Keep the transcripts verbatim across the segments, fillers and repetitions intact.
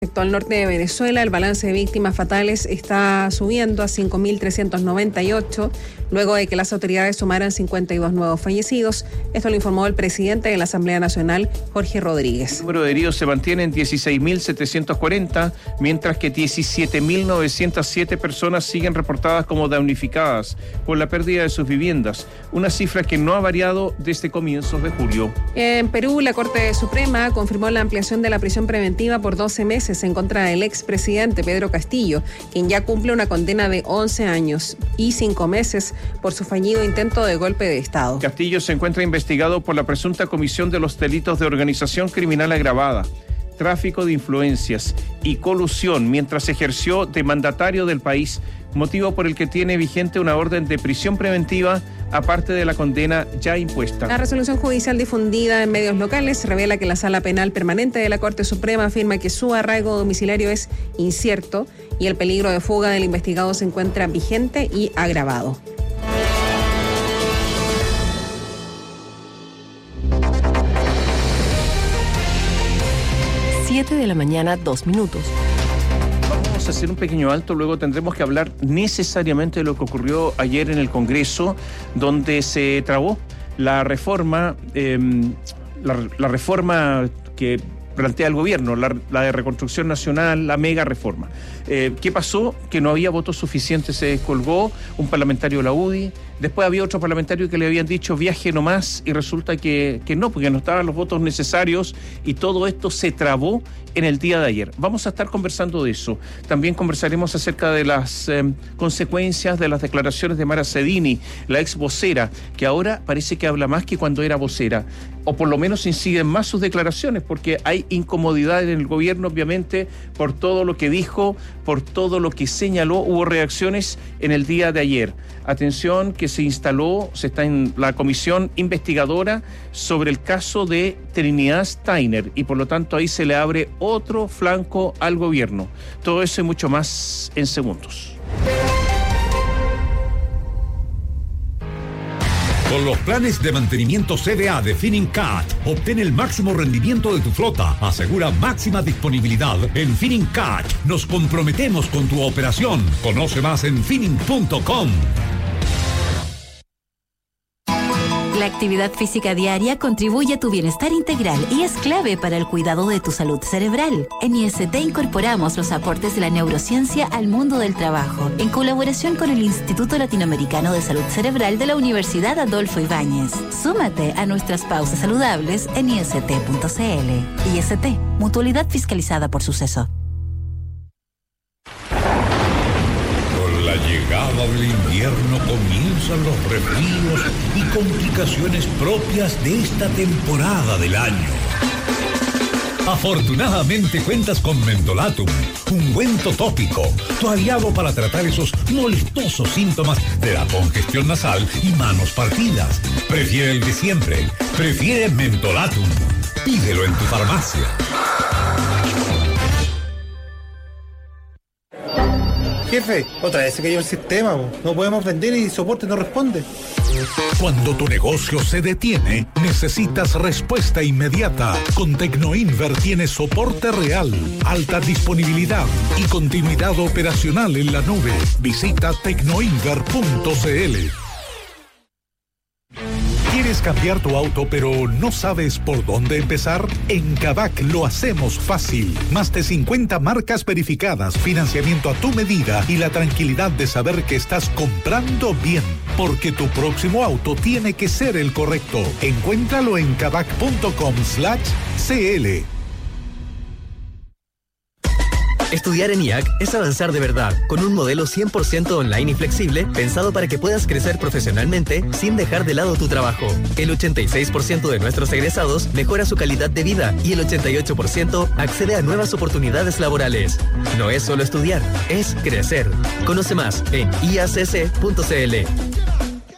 Respecto al norte de Venezuela, el balance de víctimas fatales está subiendo a cinco mil trescientos noventa y ocho, luego de que las autoridades sumaran cincuenta y dos nuevos fallecidos. Esto lo informó el presidente de la Asamblea Nacional, Jorge Rodríguez. El número de heridos se mantiene en dieciséis mil setecientos cuarenta, mientras que diecisiete mil novecientas siete personas siguen reportadas como damnificadas por la pérdida de sus viviendas, una cifra que no ha variado desde comienzos de julio. En Perú, la Corte Suprema confirmó la ampliación de la prisión preventiva por doce meses en contra del expresidente Pedro Castillo, quien ya cumple una condena de once años y cinco meses por su fallido intento de golpe de Estado. Castillo se encuentra investigado por la presunta comisión de los delitos de organización criminal agravada, tráfico de influencias y colusión mientras ejerció de mandatario del país, motivo por el que tiene vigente una orden de prisión preventiva aparte de la condena ya impuesta. La resolución judicial difundida en medios locales revela que la Sala Penal Permanente de la Corte Suprema afirma que su arraigo domiciliario es incierto y el peligro de fuga del investigado se encuentra vigente y agravado. siete de la mañana, dos minutos. Vamos a hacer un pequeño alto, luego tendremos que hablar necesariamente de lo que ocurrió ayer en el Congreso, donde se trabó la reforma, eh, la, la reforma que plantea el gobierno, la, la de reconstrucción nacional, la mega reforma. Eh, ¿Qué pasó? Que no había votos suficientes, se descolgó un parlamentario de la U D I, después había otro parlamentario que le habían dicho viaje nomás y resulta que, que no, porque no estaban los votos necesarios y todo esto se trabó en el día de ayer. Vamos a estar conversando de eso. También conversaremos acerca de las eh, consecuencias de las declaraciones de Mara Cedini, la ex vocera, que ahora parece que habla más que cuando era vocera, o por lo menos inciden más sus declaraciones, porque hay incomodidad en el gobierno, obviamente, por todo lo que dijo, por todo lo que señaló. Hubo reacciones en el día de ayer. Atención, que se instaló, se está en la comisión investigadora sobre el caso de Trinidad Steiner y por lo tanto ahí se le abre otro flanco al gobierno. Todo eso y mucho más en segundos. Con los planes de mantenimiento C D A de Finincat, obtén el máximo rendimiento de tu flota. Asegura máxima disponibilidad. En Finincat nos comprometemos con tu operación. Conoce más en Finin punto com. La actividad física diaria contribuye a tu bienestar integral y es clave para el cuidado de tu salud cerebral. En I S T incorporamos los aportes de la neurociencia al mundo del trabajo, en colaboración con el Instituto Latinoamericano de Salud Cerebral de la Universidad Adolfo Ibáñez. Súmate a nuestras pausas saludables en I S T punto C L. I S T, mutualidad fiscalizada por Suceso. La llegada del invierno comienzan los resfríos y complicaciones propias de esta temporada del año. Afortunadamente cuentas con Mentolatum, ungüento tópico, tu aliado para tratar esos molestosos síntomas de la congestión nasal y manos partidas. Prefiere el de siempre, prefiere Mentolatum. Pídelo en tu farmacia. Jefe, otra vez se cayó el sistema, no podemos vender y soporte no responde. Cuando tu negocio se detiene, necesitas respuesta inmediata. Con Tecnoinver tienes soporte real, alta disponibilidad y continuidad operacional en la nube. Visita tecnoinver punto c l. ¿Quieres cambiar tu auto pero no sabes por dónde empezar? En Kavak lo hacemos fácil. Más de cincuenta marcas verificadas, financiamiento a tu medida y la tranquilidad de saber que estás comprando bien. Porque tu próximo auto tiene que ser el correcto. Encuéntralo en kavak punto com slash c l. Estudiar en I A C es avanzar de verdad, con un modelo cien por ciento online y flexible, pensado para que puedas crecer profesionalmente sin dejar de lado tu trabajo. El ochenta y seis por ciento de nuestros egresados mejora su calidad de vida y el ochenta y ocho por ciento accede a nuevas oportunidades laborales. No es solo estudiar, es crecer. Conoce más en i a c c punto c l.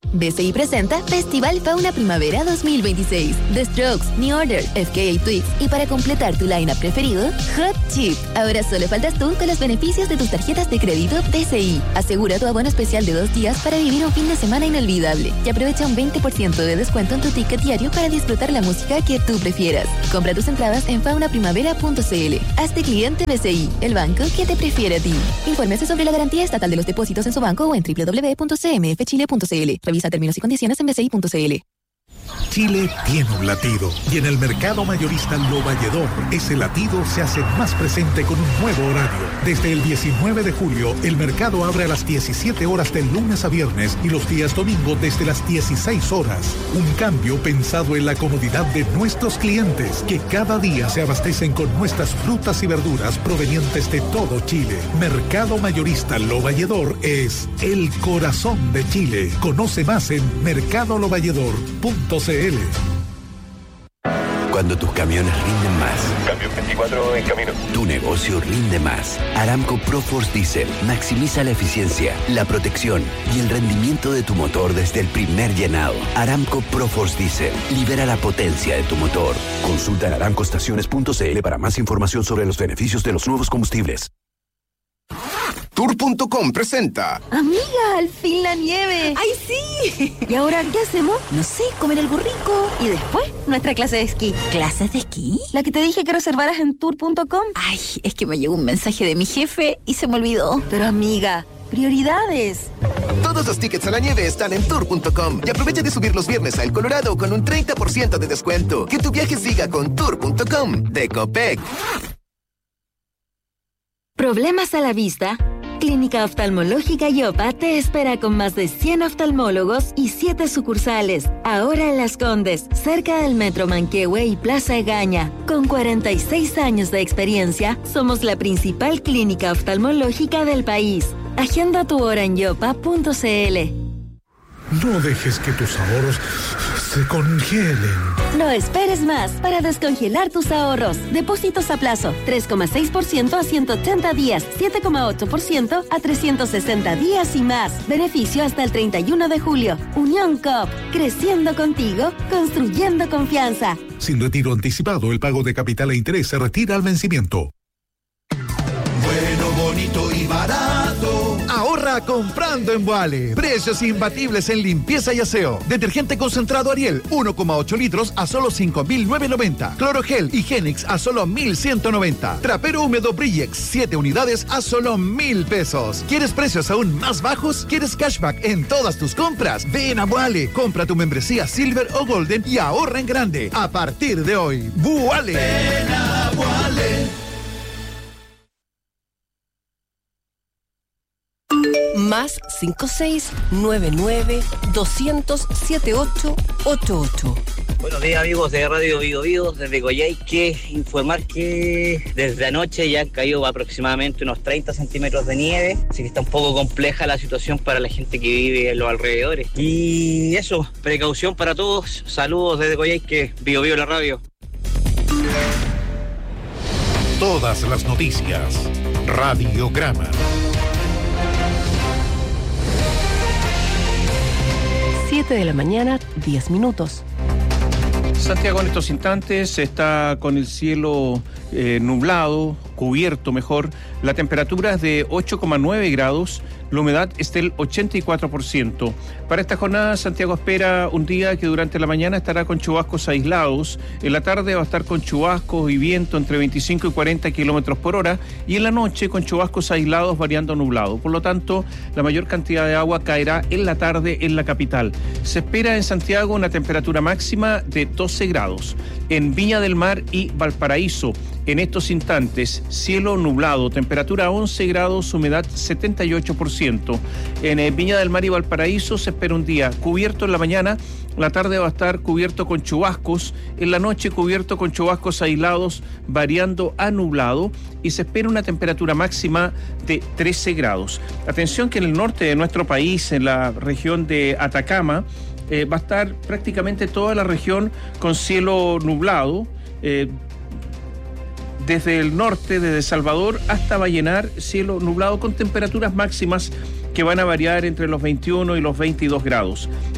B C I presenta Festival Fauna Primavera dos mil veintiséis. The Strokes, New Order, F K A Twigs y para completar tu line-up preferido, Hot Chip. Ahora solo faltas tú con los beneficios de tus tarjetas de crédito B C I. Asegura tu abono especial de dos días para vivir un fin de semana inolvidable y aprovecha un veinte por ciento de descuento en tu ticket diario para disfrutar la música que tú prefieras. Compra tus entradas en fauna primavera punto c l. Hazte cliente B C I, el banco que te prefiere a ti. Infórmese sobre la garantía estatal de los depósitos en su banco o en doble u doble u doble u punto c m f chile punto c l. Revisa términos y condiciones en b c i punto c l. Chile tiene un latido y en el mercado mayorista Lo Valledor ese latido se hace más presente con un nuevo horario. Desde el diecinueve de julio el mercado abre a las diecisiete horas del lunes a viernes y los días domingo desde las dieciséis horas. Un cambio pensado en la comodidad de nuestros clientes que cada día se abastecen con nuestras frutas y verduras provenientes de todo Chile. Mercado mayorista Lo Valledor es el corazón de Chile. Conoce más en mercado lo valledor punto c l. Cuando tus camiones rinden más. Cambio veinticuatro en camino. Tu negocio rinde más. Aramco ProForce Diesel maximiza la eficiencia, la protección y el rendimiento de tu motor desde el primer llenado. Aramco ProForce Diesel libera la potencia de tu motor. Consulta en aramco estaciones punto c l para más información sobre los beneficios de los nuevos combustibles. Tour punto com presenta. Amiga, al fin la nieve. ¡Ay, sí! ¿Y ahora qué hacemos? No sé, comer algo rico. Y después, nuestra clase de esquí. ¿Clases de esquí? La que te dije que reservaras en tour punto com. Ay, es que me llegó un mensaje de mi jefe y se me olvidó. Pero amiga, prioridades. Todos los tickets a la nieve están en tour punto com. Y aprovecha de subir los viernes a El Colorado con un treinta por ciento de descuento. Que tu viaje siga con tour punto com de Copec. ¿Problemas a la vista? Clínica Oftalmológica Yopa te espera con más de cien oftalmólogos y siete sucursales. Ahora en Las Condes, cerca del Metro Manquehue y Plaza Egaña. Con cuarenta y seis años de experiencia, somos la principal clínica oftalmológica del país. Agenda tu hora en yopa punto c l. No dejes que tus ahorros se congelen. No esperes más para descongelar tus ahorros. Depósitos a plazo, tres coma seis por ciento a ciento ochenta días, siete coma ocho por ciento a trescientos sesenta días y más. Beneficio hasta el treinta y uno de julio. Unión Coop, creciendo contigo, construyendo confianza. Sin retiro anticipado, el pago de capital e interés se retira al vencimiento. Bueno, bonito y barato. Ahorra comprando en Boale. Precios imbatibles en limpieza y aseo. Detergente concentrado Ariel, uno coma ocho litros a solo cinco mil novecientos noventa. Clorogel y Genix a solo mil ciento noventa. Trapero húmedo Brillex, siete unidades a solo mil pesos. ¿Quieres precios aún más bajos? ¿Quieres cashback en todas tus compras? Ven a Boale. Compra tu membresía Silver o Golden y ahorra en grande. A partir de hoy, Boale. Ven a Boale. Más cinco seis nueve nueve dos cero cero siete ocho ocho ocho. Buenos días amigos de Radio Vigo Vigo, desde Coyhaique, informar que desde anoche ya han caído aproximadamente unos treinta centímetros de nieve, así que está un poco compleja la situación para la gente que vive en los alrededores. Y eso, precaución para todos, saludos desde Coyhaique, Vigo Vigo la radio. Todas las noticias, Radiograma. siete de la mañana, diez minutos. Santiago en estos instantes está con el cielo eh, nublado, cubierto mejor. La temperatura es de ocho coma nueve grados, la humedad es del ochenta y cuatro por ciento. Para esta jornada, Santiago espera un día que durante la mañana estará con chubascos aislados, en la tarde va a estar con chubascos y viento entre veinticinco y cuarenta kilómetros por hora, y en la noche con chubascos aislados variando a nublado. Por lo tanto, la mayor cantidad de agua caerá en la tarde en la capital. Se espera en Santiago una temperatura máxima de doce grados. En Viña del Mar y Valparaíso, en estos instantes, cielo nublado, temperatura once grados, humedad setenta y ocho por ciento. En eh, Viña del Mar y Valparaíso se espera un día cubierto en la mañana, la tarde va a estar cubierto con chubascos, en la noche cubierto con chubascos aislados, variando a nublado, y se espera una temperatura máxima de trece grados. Atención que en el norte de nuestro país, en la región de Atacama, eh, va a estar prácticamente toda la región con cielo nublado, eh, desde el norte, desde Salvador hasta Vallenar, cielo nublado con temperaturas máximas que van a variar entre los veintiuno y los veintidós grados.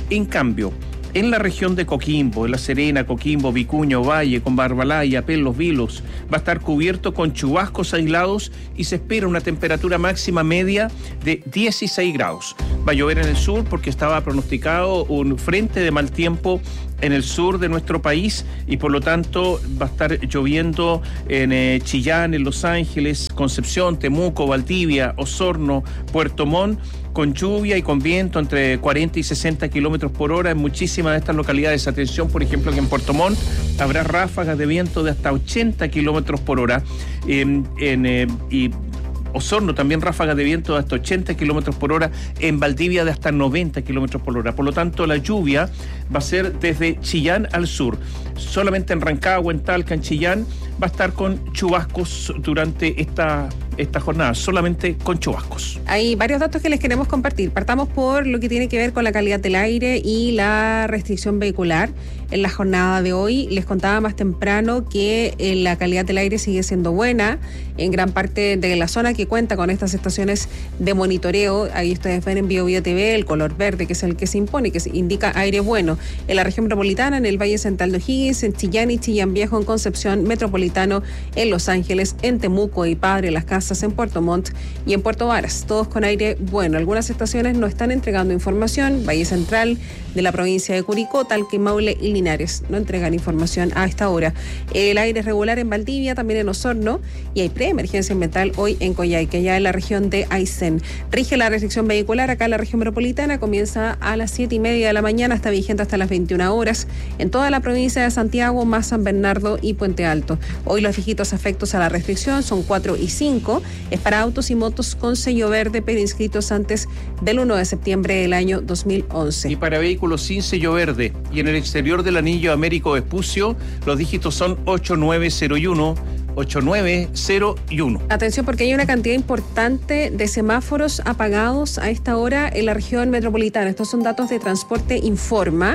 En cambio, en la región de Coquimbo, en La Serena, Coquimbo, Vicuña, Valle, con Barbalaya, Los Vilos, va a estar cubierto con chubascos aislados y se espera una temperatura máxima media de dieciséis grados. Va a llover en el sur porque estaba pronosticado un frente de mal tiempo en el sur de nuestro país y por lo tanto va a estar lloviendo en eh, Chillán, en Los Ángeles, Concepción, Temuco, Valdivia, Osorno, Puerto Montt, con lluvia y con viento entre cuarenta y sesenta kilómetros por hora en muchísimas de estas localidades. Atención, por ejemplo, que en Puerto Montt habrá ráfagas de viento de hasta ochenta kilómetros por hora eh, en, eh, y Osorno también ráfagas de viento de hasta ochenta kilómetros por hora, en Valdivia de hasta noventa kilómetros por hora. Por lo tanto, la lluvia va a ser desde Chillán al sur. Solamente en Rancagua, en Talca, en Chillán, va a estar con chubascos durante esta, esta jornada, solamente con chubascos. Hay varios datos que les queremos compartir. Partamos por lo que tiene que ver con la calidad del aire y la restricción vehicular. En la jornada de hoy les contaba más temprano que eh, la calidad del aire sigue siendo buena en gran parte de la zona que cuenta con estas estaciones de monitoreo. Ahí ustedes ven en Bio Bio T V el color verde, que es el que se impone, que indica aire bueno. En la región metropolitana, en el Valle Central de O'Higgins, en Chillán y Chillán Viejo, en Concepción, Metropolitano, en Los Ángeles, en Temuco y Padre Las Casas, en Puerto Montt y en Puerto Varas, todos con aire bueno. Algunas estaciones no están entregando información. Valle Central de la provincia de Curicó, Talca, Maule y Linares no entregan información a esta hora. El aire es regular en Valdivia, también en Osorno, y hay preemergencia ambiental hoy en Coyhaique, ya en la región de Aysén. Rige la restricción vehicular acá en la región metropolitana, comienza a las siete y media de la mañana, está vigente hasta las veintiuna horas en toda la provincia de Santiago, más San Bernardo y Puente Alto. Hoy los dígitos afectos a la restricción son cuatro y cinco, es para autos y motos con sello verde, pero inscritos antes del primero de septiembre del año dos mil once. Y para vehículos sin sello verde y en el exterior del anillo Américo Vespucio, los dígitos son ocho nueve cero uno, ocho nueve cero uno. Atención, porque hay una cantidad importante de semáforos apagados a esta hora en la región metropolitana. Estos son datos de Transporte Informa.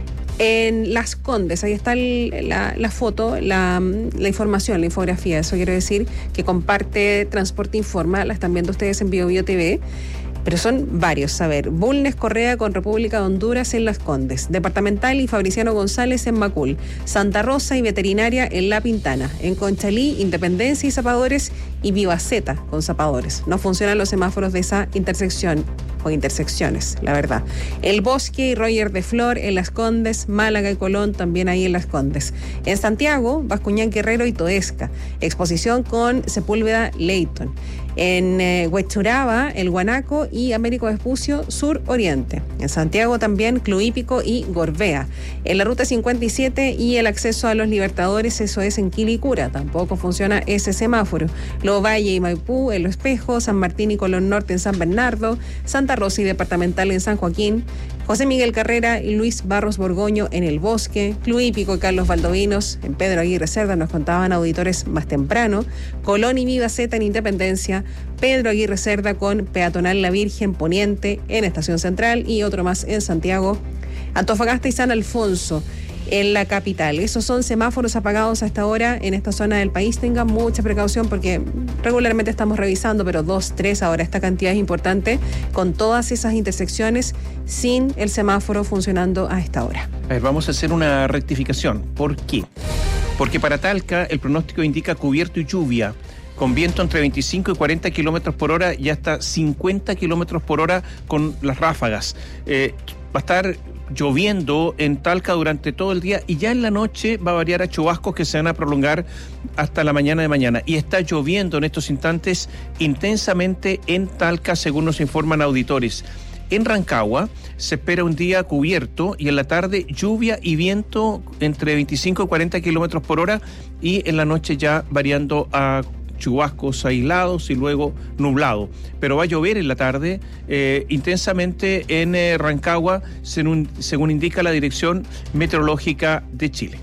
En Las Condes, ahí está el, la, la foto, la, la información, la infografía. Eso quiere decir que comparte Transporte Informa. La están viendo ustedes en Bio Bio T V. Pero son varios. A ver, Bulnes Correa con República de Honduras en Las Condes, Departamental y Fabriciano González en Macul, Santa Rosa y Veterinaria en La Pintana, en Conchalí, Independencia y Zapadores, y Vivaceta con Zapadores. No funcionan los semáforos de esa intersección o intersecciones, la verdad. El Bosque y Roger de Flor en Las Condes, Málaga y Colón también ahí en Las Condes. En Santiago, Bascuñán, Guerrero y Toesca, Exposición con Sepúlveda, Leyton. En eh, Huechuraba, El Guanaco y Américo Vespucio, Sur Oriente. En Santiago también, Cluípico y Gorbea. En la Ruta cincuenta y siete y el acceso a los Libertadores, eso es en Quilicura, tampoco funciona ese semáforo. Lo Valle y Maipú, en Lo Espejo, San Martín y Colón Norte en San Bernardo, Santa Rosa y Departamental en San Joaquín, José Miguel Carrera y Luis Barros Borgoño en El Bosque, Cluípico y Carlos Valdovinos en Pedro Aguirre Cerda, nos contaban auditores más temprano, Colón y Vivaceta en Independencia, Pedro Aguirre Cerda con Peatonal La Virgen Poniente en Estación Central y otro más en Santiago, Antofagasta y San Alfonso en la capital. Esos son semáforos apagados a esta hora en esta zona del país. Tengan mucha precaución porque regularmente estamos revisando, pero dos, tres, ahora esta cantidad es importante, con todas esas intersecciones sin el semáforo funcionando a esta hora. A ver, vamos a hacer una rectificación. ¿Por qué? Porque para Talca el pronóstico indica cubierto y lluvia, con viento entre veinticinco y cuarenta kilómetros por hora y hasta cincuenta kilómetros por hora con las ráfagas. Eh, va a estar lloviendo en Talca durante todo el día y ya en la noche va a variar a chubascos que se van a prolongar hasta la mañana de mañana. Y está lloviendo en estos instantes intensamente en Talca, según nos informan auditores. En Rancagua se espera un día cubierto y en la tarde lluvia y viento entre veinticinco y cuarenta kilómetros por hora y en la noche ya variando a chubascos aislados y luego nublado. Pero va a llover en la tarde eh, intensamente en eh, Rancagua, según, según indica la Dirección Meteorológica de Chile.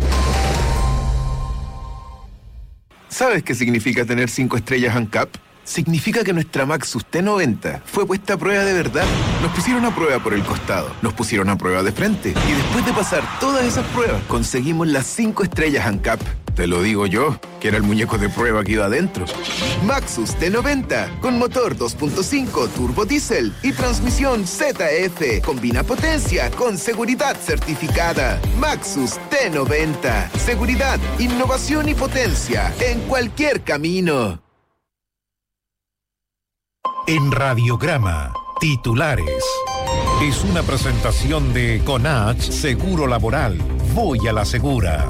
¿Sabes qué significa tener cinco estrellas ANCAP? significa que nuestra Maxus T noventa fue puesta a prueba de verdad. Nos pusieron a prueba por el costado, nos pusieron a prueba de frente y después de pasar todas esas pruebas conseguimos las cinco estrellas ANCAP. Te lo digo yo, que era el muñeco de prueba que iba adentro. Maxus T noventa, con motor dos punto cinco turbo diésel y transmisión Z F. Combina potencia con seguridad certificada. Maxus T noventa. Seguridad, innovación y potencia en cualquier camino. En Radiograma, titulares. Es una presentación de Conach Seguro Laboral. Voy a la segura.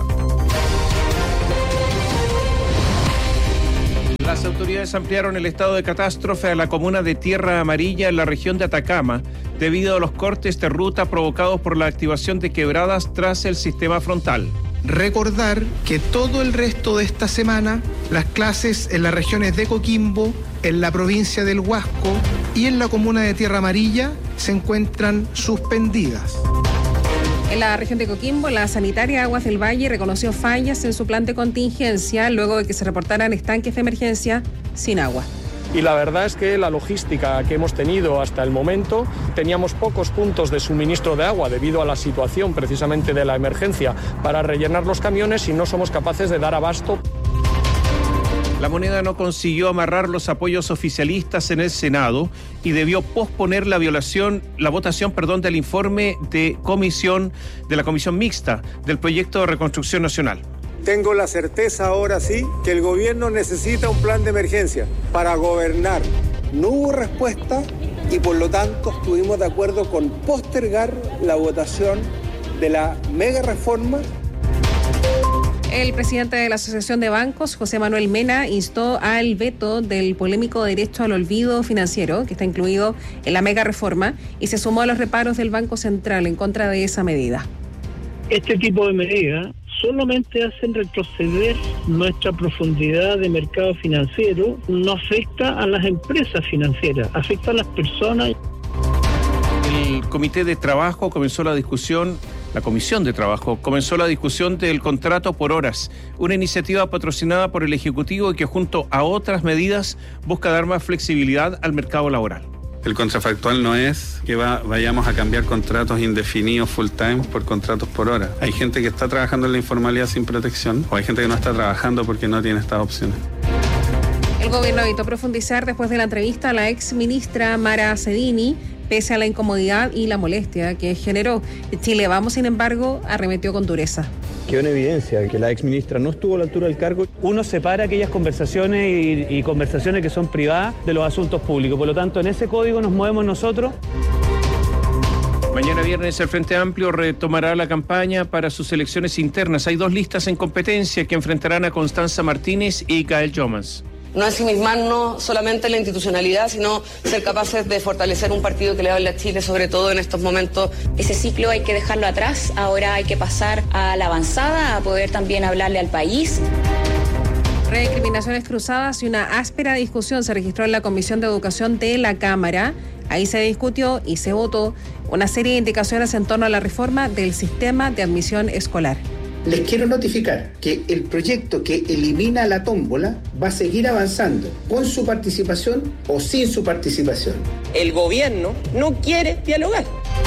Las autoridades ampliaron el estado de catástrofe a la comuna de Tierra Amarilla en la región de Atacama debido a los cortes de ruta provocados por la activación de quebradas tras el sistema frontal. Recordar que todo el resto de esta semana las clases en las regiones de Coquimbo, en la provincia del Huasco y en la comuna de Tierra Amarilla se encuentran suspendidas. En la región de Coquimbo, la sanitaria Aguas del Valle reconoció fallas en su plan de contingencia luego de que se reportaran estanques de emergencia sin agua. Y la verdad es que la logística que hemos tenido hasta el momento, teníamos pocos puntos de suministro de agua debido a la situación precisamente de la emergencia para rellenar los camiones y no somos capaces de dar abasto. La Moneda no consiguió amarrar los apoyos oficialistas en el Senado y debió posponer la violación, la votación, perdón, del informe de comisión de la Comisión Mixta del proyecto de Reconstrucción Nacional. Tengo la certeza ahora sí que el gobierno necesita un plan de emergencia para gobernar. No hubo respuesta y por lo tanto estuvimos de acuerdo con postergar la votación de la mega reforma. El presidente de la Asociación de Bancos, José Manuel Mena, instó al veto del polémico derecho al olvido financiero, que está incluido en la mega reforma, y se sumó a los reparos del Banco Central en contra de esa medida. Este tipo de medidas solamente hacen retroceder nuestra profundidad de mercado financiero, no afecta a las empresas financieras, afecta a las personas. El Comité de Trabajo comenzó la discusión, la Comisión de Trabajo comenzó la discusión del contrato por horas, una iniciativa patrocinada por el Ejecutivo y que junto a otras medidas busca dar más flexibilidad al mercado laboral. El contrafactual no es que va, vayamos a cambiar contratos indefinidos full time por contratos por hora. Hay gente que está trabajando en la informalidad sin protección o hay gente que no está trabajando porque no tiene estas opciones. El gobierno evitó profundizar después de la entrevista a la ex ministra Mara Cedini, pese a la incomodidad y la molestia que generó. Chile Vamos, sin embargo, arremetió con dureza. Quedó en evidencia que la exministra no estuvo a la altura del cargo. Uno separa aquellas conversaciones y, y conversaciones que son privadas de los asuntos públicos. Por lo tanto, en ese código nos movemos nosotros. Mañana viernes el Frente Amplio retomará la campaña para sus elecciones internas. Hay dos listas en competencia que enfrentarán a Constanza Martínez y Gael Jomans. No ensimismarnos solamente en la institucionalidad, sino ser capaces de fortalecer un partido que le hable a Chile, sobre todo en estos momentos. Ese ciclo hay que dejarlo atrás, ahora hay que pasar a la avanzada, a poder también hablarle al país. Recriminaciones cruzadas y una áspera discusión se registró en la Comisión de Educación de la Cámara. Ahí se discutió y se votó una serie de indicaciones en torno a la reforma del sistema de admisión escolar. Les quiero notificar que el proyecto que elimina la tómbola va a seguir avanzando con su participación o sin su participación. El gobierno no quiere dialogar.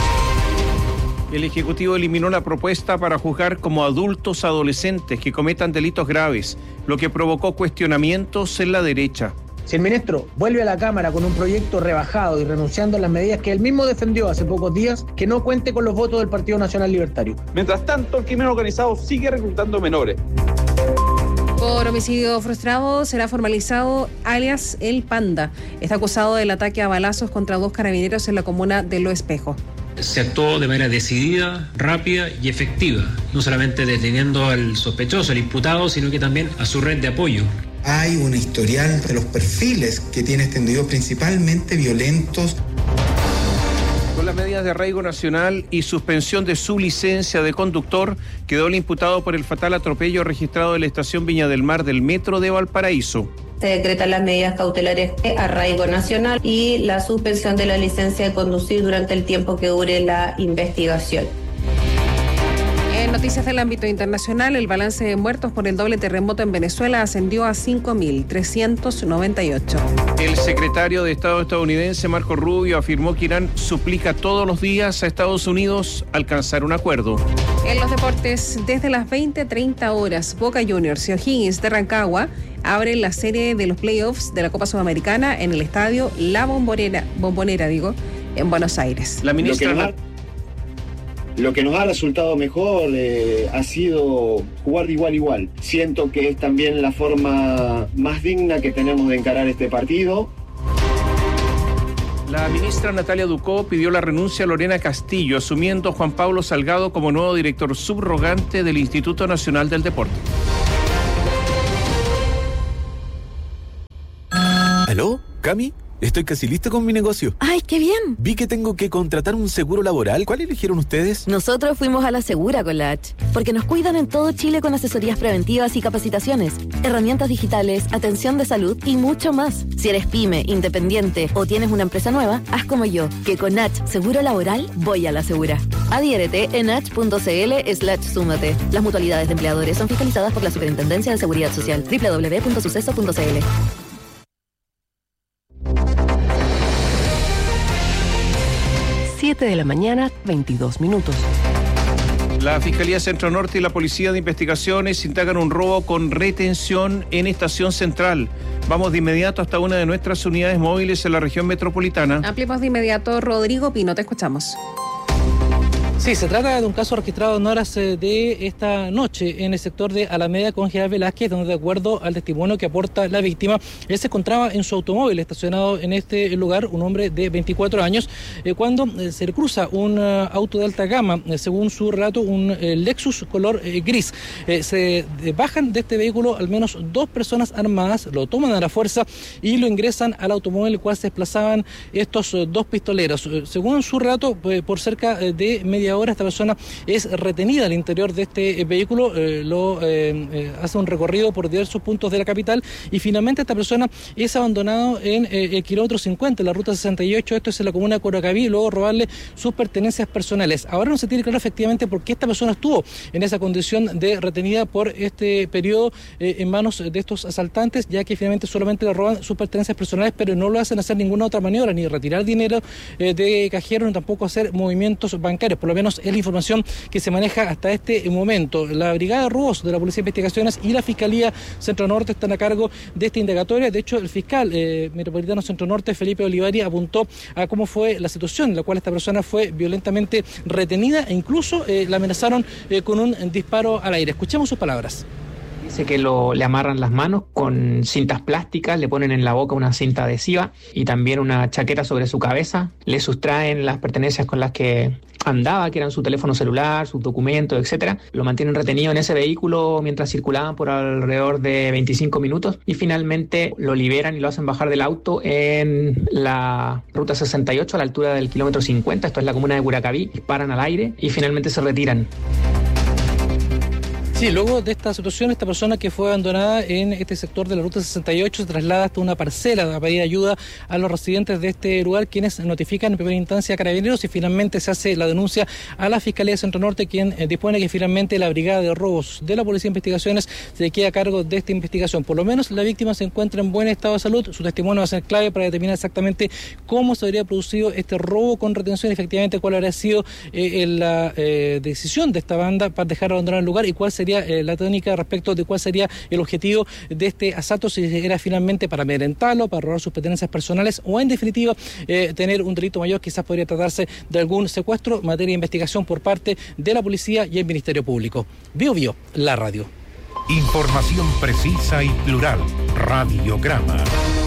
El Ejecutivo eliminó la propuesta para juzgar como adultos adolescentes que cometan delitos graves, lo que provocó cuestionamientos en la derecha. Si el ministro vuelve a la Cámara con un proyecto rebajado y renunciando a las medidas que él mismo defendió hace pocos días, que no cuente con los votos del Partido Nacional Libertario. Mientras tanto, el crimen organizado sigue reclutando menores. Por homicidio frustrado será formalizado alias El Panda. Está acusado del ataque a balazos contra dos carabineros en la comuna de Lo Espejo. Se actuó de manera decidida, rápida y efectiva, no solamente deteniendo al sospechoso, al imputado, sino que también a su red de apoyo. Hay un historial de los perfiles que tiene este individuo, principalmente violentos. Con las medidas de arraigo nacional y suspensión de su licencia de conductor, quedó el imputado por el fatal atropello registrado en la estación Viña del Mar del Metro de Valparaíso. Se decretan las medidas cautelares de arraigo nacional y la suspensión de la licencia de conducir durante el tiempo que dure la investigación. En Noticias del ámbito internacional, el balance de muertos por el doble terremoto en Venezuela ascendió a cinco mil trescientos noventa y ocho. El secretario de Estado estadounidense, Marco Rubio, afirmó que Irán suplica todos los días a Estados Unidos alcanzar un acuerdo. En los deportes, desde las veinte treinta horas, Boca Juniors y O'Higgins de Rancagua abren la serie de los playoffs de la Copa Sudamericana en el estadio La Bombonera, Bombonera digo, en Buenos Aires. La ministra... Lo que nos ha resultado mejor eh, ha sido jugar de igual a igual. Siento que es también la forma más digna que tenemos de encarar este partido. La ministra Natalia Ducó pidió la renuncia a Lorena Castillo, asumiendo a Juan Pablo Salgado como nuevo director subrogante del Instituto Nacional del Deporte. ¿Aló? ¿Cami? Estoy casi listo con mi negocio. ¡Ay, qué bien! Vi que tengo que contratar un seguro laboral. ¿Cuál eligieron ustedes? Nosotros fuimos a la Segura con la H, porque nos cuidan en todo Chile con asesorías preventivas y capacitaciones, herramientas digitales, atención de salud y mucho más. Si eres pyme, independiente o tienes una empresa nueva, haz como yo, que con H Seguro Laboral voy a la Segura. Adhiérete en h.cl slash súmate. Las mutualidades de empleadores son fiscalizadas por la Superintendencia de Seguridad Social. doble u doble u doble u punto suceso punto c l. siete de la mañana, veintidós minutos. La Fiscalía Centro Norte y la Policía de Investigaciones indagan un robo con retención en Estación Central. Vamos de inmediato hasta una de nuestras unidades móviles en la región metropolitana. Ampliamos de inmediato. Rodrigo Pino, te escuchamos. Sí, se trata de un caso registrado en horas de esta noche en el sector de Alameda con General Velázquez, donde de acuerdo al testimonio que aporta la víctima, él se encontraba en su automóvil estacionado en este lugar, un hombre de veinticuatro años, eh, cuando eh, se le cruza un uh, auto de alta gama, eh, según su relato, un eh, Lexus color eh, gris. Eh, se eh, bajan de este vehículo al menos dos personas armadas, lo toman a la fuerza y lo ingresan al automóvil, el cual se desplazaban estos uh, dos pistoleros. Eh, según su relato, eh, por cerca eh, de media hora esta persona es retenida al interior de este eh, vehículo, eh, lo eh, eh, hace un recorrido por diversos puntos de la capital y finalmente esta persona es abandonado en eh, el kilómetro cincuenta, en la ruta sesenta y ocho, esto es en la comuna de Corocaví, y luego robarle sus pertenencias personales. Ahora no se tiene claro efectivamente por qué esta persona estuvo en esa condición de retenida por este periodo eh, en manos de estos asaltantes, ya que finalmente solamente le roban sus pertenencias personales, pero no lo hacen hacer ninguna otra maniobra, ni retirar dinero eh, de cajero, ni tampoco hacer movimientos bancarios. Por lo menos es la información que se maneja hasta este momento. La Brigada de Robos de la Policía de Investigaciones y la Fiscalía Centro Norte están a cargo de esta indagatoria. De hecho, el fiscal eh, metropolitano Centro Norte, Felipe Olivari, apuntó a cómo fue la situación en la cual esta persona fue violentamente retenida e incluso eh, la amenazaron eh, con un disparo al aire. Escuchemos sus palabras. Dice que lo, le amarran las manos con cintas plásticas, le ponen en la boca una cinta adhesiva y también una chaqueta sobre su cabeza. Le sustraen las pertenencias con las que andaba, que eran su teléfono celular, sus documentos, etcétera. Lo mantienen retenido en ese vehículo mientras circulaban por alrededor de veinticinco minutos y finalmente lo liberan y lo hacen bajar del auto en la ruta sesenta y ocho a la altura del kilómetro cincuenta, esto es la comuna de Curacaví, disparan al aire y finalmente se retiran. Sí, luego de esta situación, esta persona que fue abandonada en este sector de la ruta sesenta y ocho se traslada hasta una parcela a pedir ayuda a los residentes de este lugar, quienes notifican en primera instancia a Carabineros y finalmente se hace la denuncia a la Fiscalía de Centro Norte, quien eh, dispone que finalmente la Brigada de Robos de la Policía de Investigaciones se quede a cargo de esta investigación. Por lo menos la víctima se encuentra en buen estado de salud, su testimonio va a ser clave para determinar exactamente cómo se habría producido este robo con retención, efectivamente cuál habría sido eh, la eh, decisión de esta banda para dejar abandonar el lugar y cuál sería eh, la tónica respecto de cuál sería el objetivo de este asalto, si era finalmente para amedrentarlo, para robar sus pertenencias personales o en definitiva eh, tener un delito mayor, quizás podría tratarse de algún secuestro, materia de investigación por parte de la policía y el Ministerio Público. Bio Bio, la radio. Información precisa y plural. Radiograma.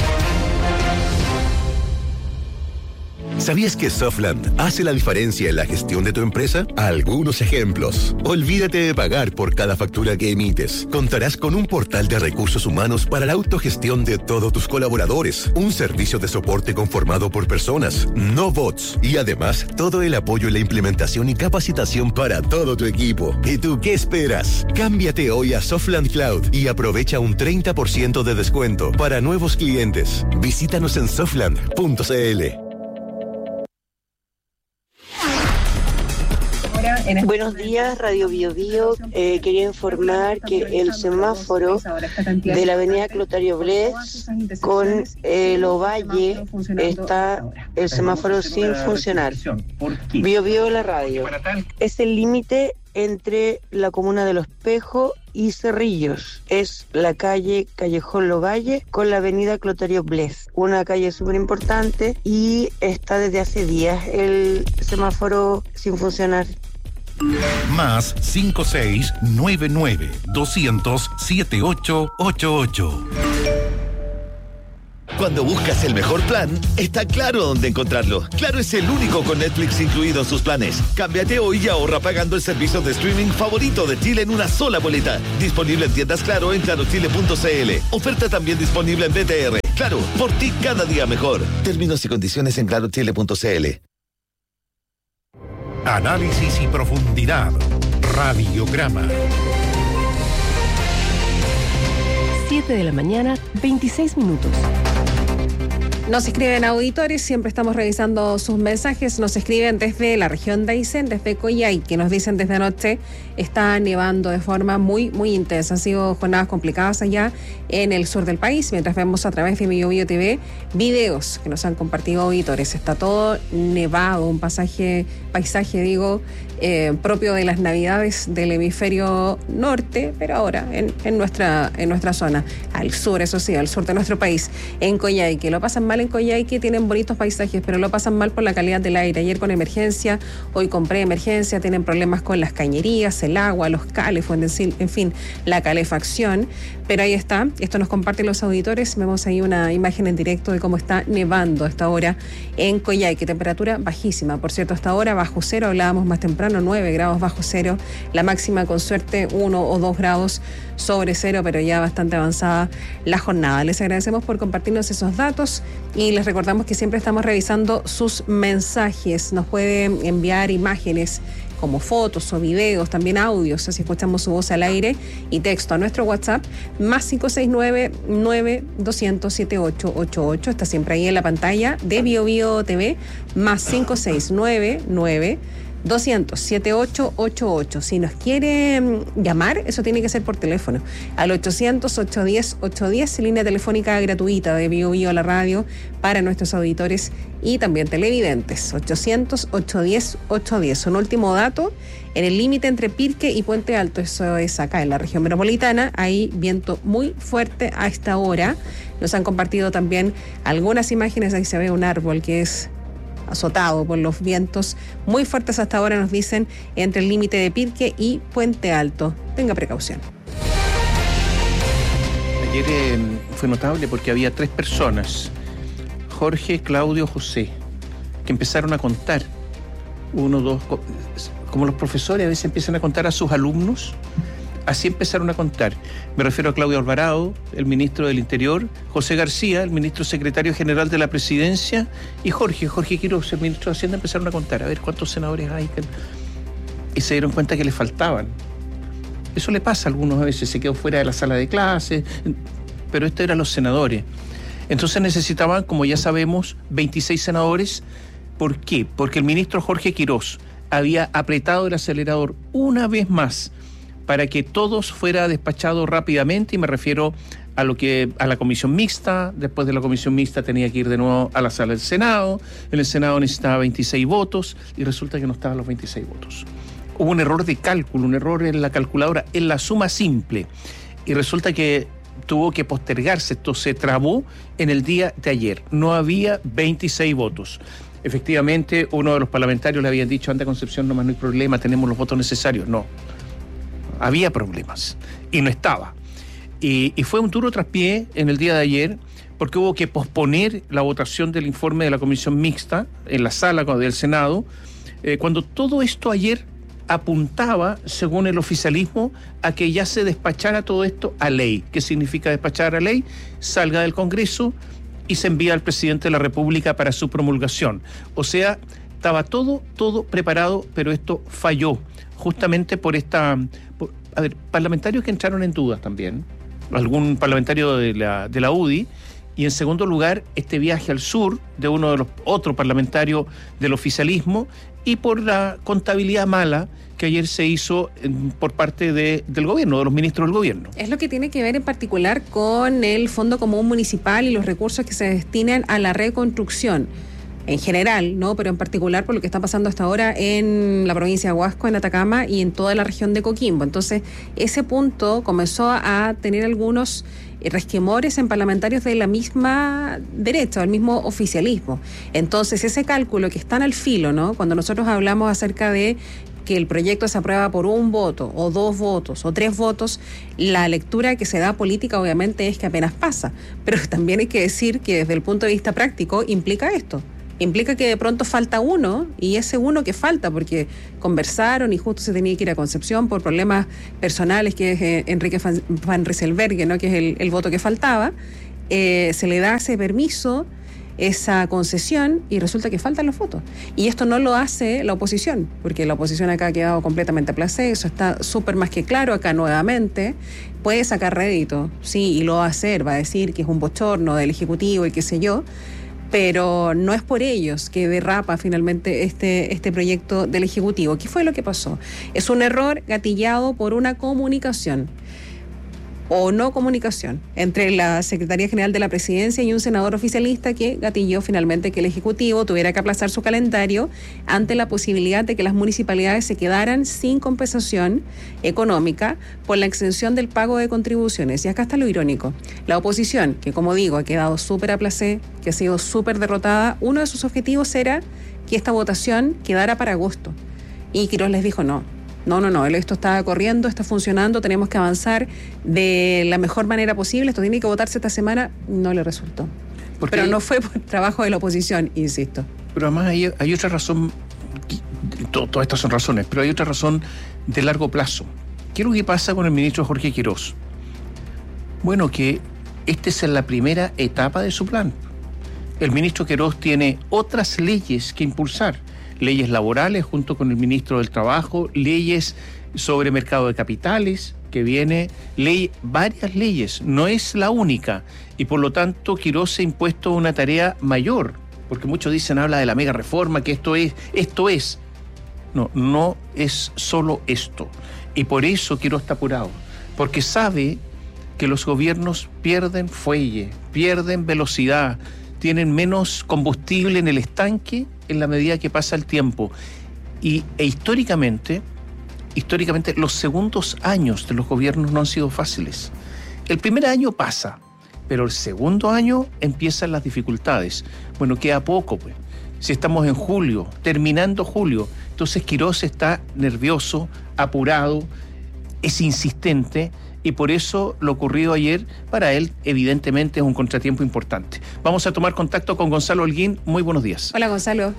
¿Sabías que Softland hace la diferencia en la gestión de tu empresa? Algunos ejemplos. Olvídate de pagar por cada factura que emites. Contarás con un portal de recursos humanos para la autogestión de todos tus colaboradores. Un servicio de soporte conformado por personas, no bots. Y además, todo el apoyo en la implementación y capacitación para todo tu equipo. ¿Y tú qué esperas? Cámbiate hoy a Softland Cloud y aprovecha un treinta por ciento de descuento para nuevos clientes. Visítanos en softland punto c l. Buenos días, Radio Bio Bio. Eh, quería informar que el semáforo de la avenida Clotario Blés con el Ovalle está el semáforo sin funcionar. Bio Bio, la radio. Es el límite entre la comuna de Los Pejos y Cerrillos. Es la calle Callejón Lovalle con la avenida Clotario Blés. Una calle súper importante y está desde hace días el semáforo sin funcionar. Más cinco seis nueve nueve doscientos siete ocho ocho ocho. Cuando buscas el mejor plan, está Claro dónde encontrarlo. Claro es el único con Netflix incluido en sus planes. Cámbiate hoy y ahorra pagando el servicio de streaming favorito de Chile en una sola boleta. Disponible en tiendas Claro en claro chile punto c l. Oferta también disponible en B T R. Claro, por ti cada día mejor. Términos y condiciones en claro chile punto c l. Análisis y profundidad. Radiograma. siete de la mañana, veintiséis minutos. Nos escriben auditores, siempre estamos revisando sus mensajes. Nos escriben desde la región de Aysén, desde Coyhaique, que nos dicen desde anoche está nevando de forma muy, muy intensa. Han sido jornadas complicadas allá en el sur del país, mientras vemos a través de Bio Bio T V videos que nos han compartido auditores. Está todo nevado, un pasaje, paisaje, digo, eh, propio de las navidades del hemisferio norte, pero ahora en, en, nuestra, en nuestra zona, al sur, eso sí, al sur de nuestro país, en Coyhaique. Lo pasan mal en Coyhaique, tienen bonitos paisajes, pero lo pasan mal por la calidad del aire. Ayer con emergencia, hoy con preemergencia, tienen problemas con las cañerías, el agua, los calefos, en fin, la calefacción. Pero ahí está, esto nos comparten los auditores. Vemos ahí una imagen en directo de cómo está nevando a esta hora en Coyhaique. Temperatura bajísima, por cierto, hasta ahora bajo cero, hablábamos más temprano, nueve grados bajo cero, la máxima con suerte uno o dos grados sobre cero, pero ya bastante avanzada la jornada. Les agradecemos por compartirnos esos datos y les recordamos que siempre estamos revisando sus mensajes. Nos pueden enviar imágenes como fotos o videos, también audios, así escuchamos su voz al aire, y texto a nuestro WhatsApp, más cinco seis nueve nueve doscientos siete ocho ocho ocho, está siempre ahí en la pantalla de Bio Bio T V, más cinco seis nueve nueve doscientos siete ocho ocho ocho. Si nos quiere llamar, eso tiene que ser por teléfono, al ochocientos, ochocientos diez, ochocientos diez, línea telefónica gratuita de Bio Bio a la radio para nuestros auditores y también televidentes, ochocientos, ochocientos diez, ochocientos diez. Un último dato, en el límite entre Pirque y Puente Alto, eso es acá en la región metropolitana, hay viento muy fuerte a esta hora. Nos han compartido también algunas imágenes, ahí se ve un árbol que es azotado por los vientos muy fuertes hasta ahora, nos dicen, entre el límite de Pirque y Puente Alto. Tenga precaución. Ayer eh, fue notable porque había tres personas, Jorge, Claudio, José, que empezaron a contar, uno, dos, como los profesores a veces empiezan a contar a sus alumnos, así empezaron a contar. Me refiero a Claudio Alvarado, el ministro del Interior, José García, el ministro secretario general de la Presidencia, y Jorge, Jorge Quiroz, el ministro de Hacienda, empezaron a contar, a ver cuántos senadores hay. Y se dieron cuenta que le faltaban. Eso le pasa a algunos a veces, se quedó fuera de la sala de clases, pero estos eran los senadores. Entonces necesitaban, como ya sabemos, veintiséis senadores. ¿Por qué? Porque el ministro Jorge Quiroz había apretado el acelerador una vez más para que todos fuera despachado rápidamente, y me refiero a lo que a la comisión mixta. Después de la comisión mixta tenía que ir de nuevo a la sala del Senado. En el Senado necesitaba veintiséis votos y resulta que no estaban los veintiséis votos. Hubo un error de cálculo, un error en la calculadora, en la suma simple, y resulta que tuvo que postergarse. Esto se trabó en el día de ayer. No había veintiséis votos. Efectivamente, uno de los parlamentarios le habían dicho: anda, Concepción, nomás no hay problema, tenemos los votos necesarios. No. Había problemas y no estaba. Y, y fue un duro traspié en el día de ayer porque hubo que posponer la votación del informe de la comisión mixta en la sala del Senado, eh, cuando todo esto ayer apuntaba, según el oficialismo, a que ya se despachara todo esto a ley. ¿Qué significa despachar a ley? Salga del Congreso y se envía al presidente de la República para su promulgación. O sea, estaba todo, todo preparado, pero esto falló. Justamente por esta... Por, a ver, parlamentarios que entraron en dudas también, algún parlamentario de la, de la U D I, Y en segundo lugar, este viaje al sur de uno de los otros parlamentarios del oficialismo y por la contabilidad mala que ayer se hizo por parte de, del gobierno, de los ministros del gobierno. Es lo que tiene que ver en particular con el Fondo Común Municipal y los recursos que se destinan a la reconstrucción. En general, ¿no? Pero en particular por lo que está pasando hasta ahora en la provincia de Huasco, en Atacama y en toda la región de Coquimbo. Entonces, ese punto comenzó a tener algunos resquemores en parlamentarios de la misma derecha, del mismo oficialismo. Entonces, ese cálculo que están al filo, ¿no? Cuando nosotros hablamos acerca de que el proyecto se aprueba por un voto, o dos votos, o tres votos, la lectura que se da política obviamente es que apenas pasa. Pero también hay que decir que desde el punto de vista práctico implica esto. Implica que de pronto falta uno, y ese uno que falta, porque conversaron y justo se tenía que ir a Concepción por problemas personales, que es eh, Enrique Van, Van Rieselberghe, ¿no? Que es el, el voto que faltaba, eh, se le da ese permiso, esa concesión, y resulta que faltan los votos. Y esto no lo hace la oposición, porque la oposición acá ha quedado completamente a placé, eso está súper más que claro acá nuevamente. Puede sacar rédito, sí, y lo va a hacer, va a decir que es un bochorno del Ejecutivo y qué sé yo, pero no es por ellos que derrapa finalmente este, este proyecto del Ejecutivo. ¿Qué fue lo que pasó? Es un error gatillado por una comunicación o no comunicación entre la Secretaría General de la Presidencia y un senador oficialista que gatilló finalmente que el Ejecutivo tuviera que aplazar su calendario ante la posibilidad de que las municipalidades se quedaran sin compensación económica por la exención del pago de contribuciones. Y acá está lo irónico. La oposición, que como digo, ha quedado súper a placé, que ha sido súper derrotada, uno de sus objetivos era que esta votación quedara para agosto. Y Quirós les dijo no. No, no, no, esto está corriendo, está funcionando, tenemos que avanzar de la mejor manera posible, esto tiene que votarse esta semana, no le resultó. Porque pero no fue por trabajo de la oposición, insisto. Pero además hay, hay otra razón, to, todas estas son razones, pero hay otra razón de largo plazo. ¿Qué es lo que pasa con el ministro Jorge Quirós? Bueno, que esta es la primera etapa de su plan. El ministro Quirós tiene otras leyes que impulsar. Leyes laborales junto con el ministro del Trabajo, leyes sobre mercado de capitales, que viene, ley, varias leyes, no es la única, y por lo tanto Quirós se ha impuesto una tarea mayor, porque muchos dicen, habla de la mega reforma, que esto es, esto es, no, no es solo esto, y por eso Quirós está apurado, porque sabe que los gobiernos pierden fuelle, pierden velocidad, tienen menos combustible en el estanque en la medida que pasa el tiempo. Y e históricamente, históricamente los segundos años de los gobiernos no han sido fáciles. El primer año pasa, pero el segundo año empiezan las dificultades. Bueno, queda poco, pues. Si estamos en julio, terminando julio, entonces Quirós está nervioso, apurado, es insistente, y por eso lo ocurrido ayer para él evidentemente es un contratiempo importante. Vamos a tomar contacto con Gonzalo Holguín. Muy buenos días. Hola, Gonzalo.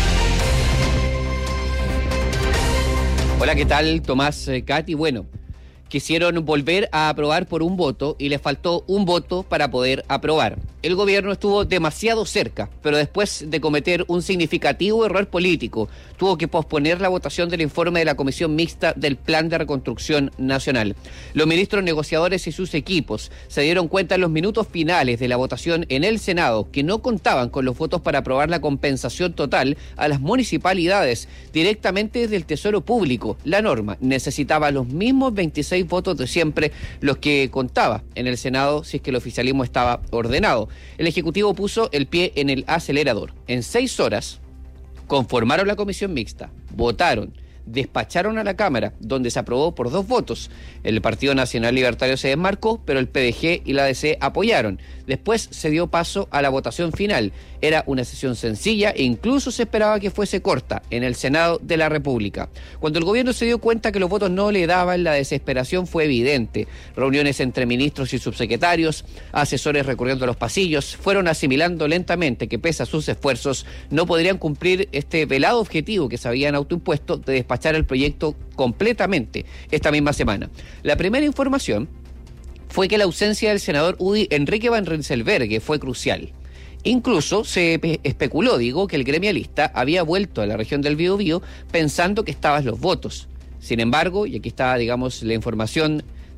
Hola, ¿qué tal, Tomás, eh, Katy? Bueno, quisieron volver a aprobar por un voto y les faltó un voto para poder aprobar. El gobierno estuvo demasiado cerca, pero después de cometer un significativo error político, tuvo que posponer la votación del informe de la Comisión Mixta del Plan de Reconstrucción Nacional. Los ministros negociadores y sus equipos se dieron cuenta en los minutos finales de la votación en el Senado que no contaban con los votos para aprobar la compensación total a las municipalidades directamente desde el Tesoro Público. La norma necesitaba los mismos veintiséis votos de siempre, los que contaba en el Senado si es que el oficialismo estaba ordenado. El Ejecutivo puso el pie en el acelerador. En seis horas conformaron la comisión mixta, votaron, despacharon a la Cámara, donde se aprobó por dos votos. El Partido Nacional Libertario se desmarcó, pero el P D G y la A D C apoyaron. Después se dio paso a la votación final. Era una sesión sencilla e incluso se esperaba que fuese corta en el Senado de la República. Cuando el gobierno se dio cuenta que los votos no le daban, la desesperación fue evidente. Reuniones entre ministros y subsecretarios, asesores recorriendo los pasillos, fueron asimilando lentamente que pese a sus esfuerzos no podrían cumplir este velado objetivo que se habían autoimpuesto de despachar el proyecto completamente esta misma semana. La primera información fue que la ausencia del senador U D I Enrique Van Rieselberghe fue crucial. Incluso se especuló, digo, que el gremialista había vuelto a la región del Biobío pensando que estaban los votos. Sin embargo, y aquí está, digamos, la información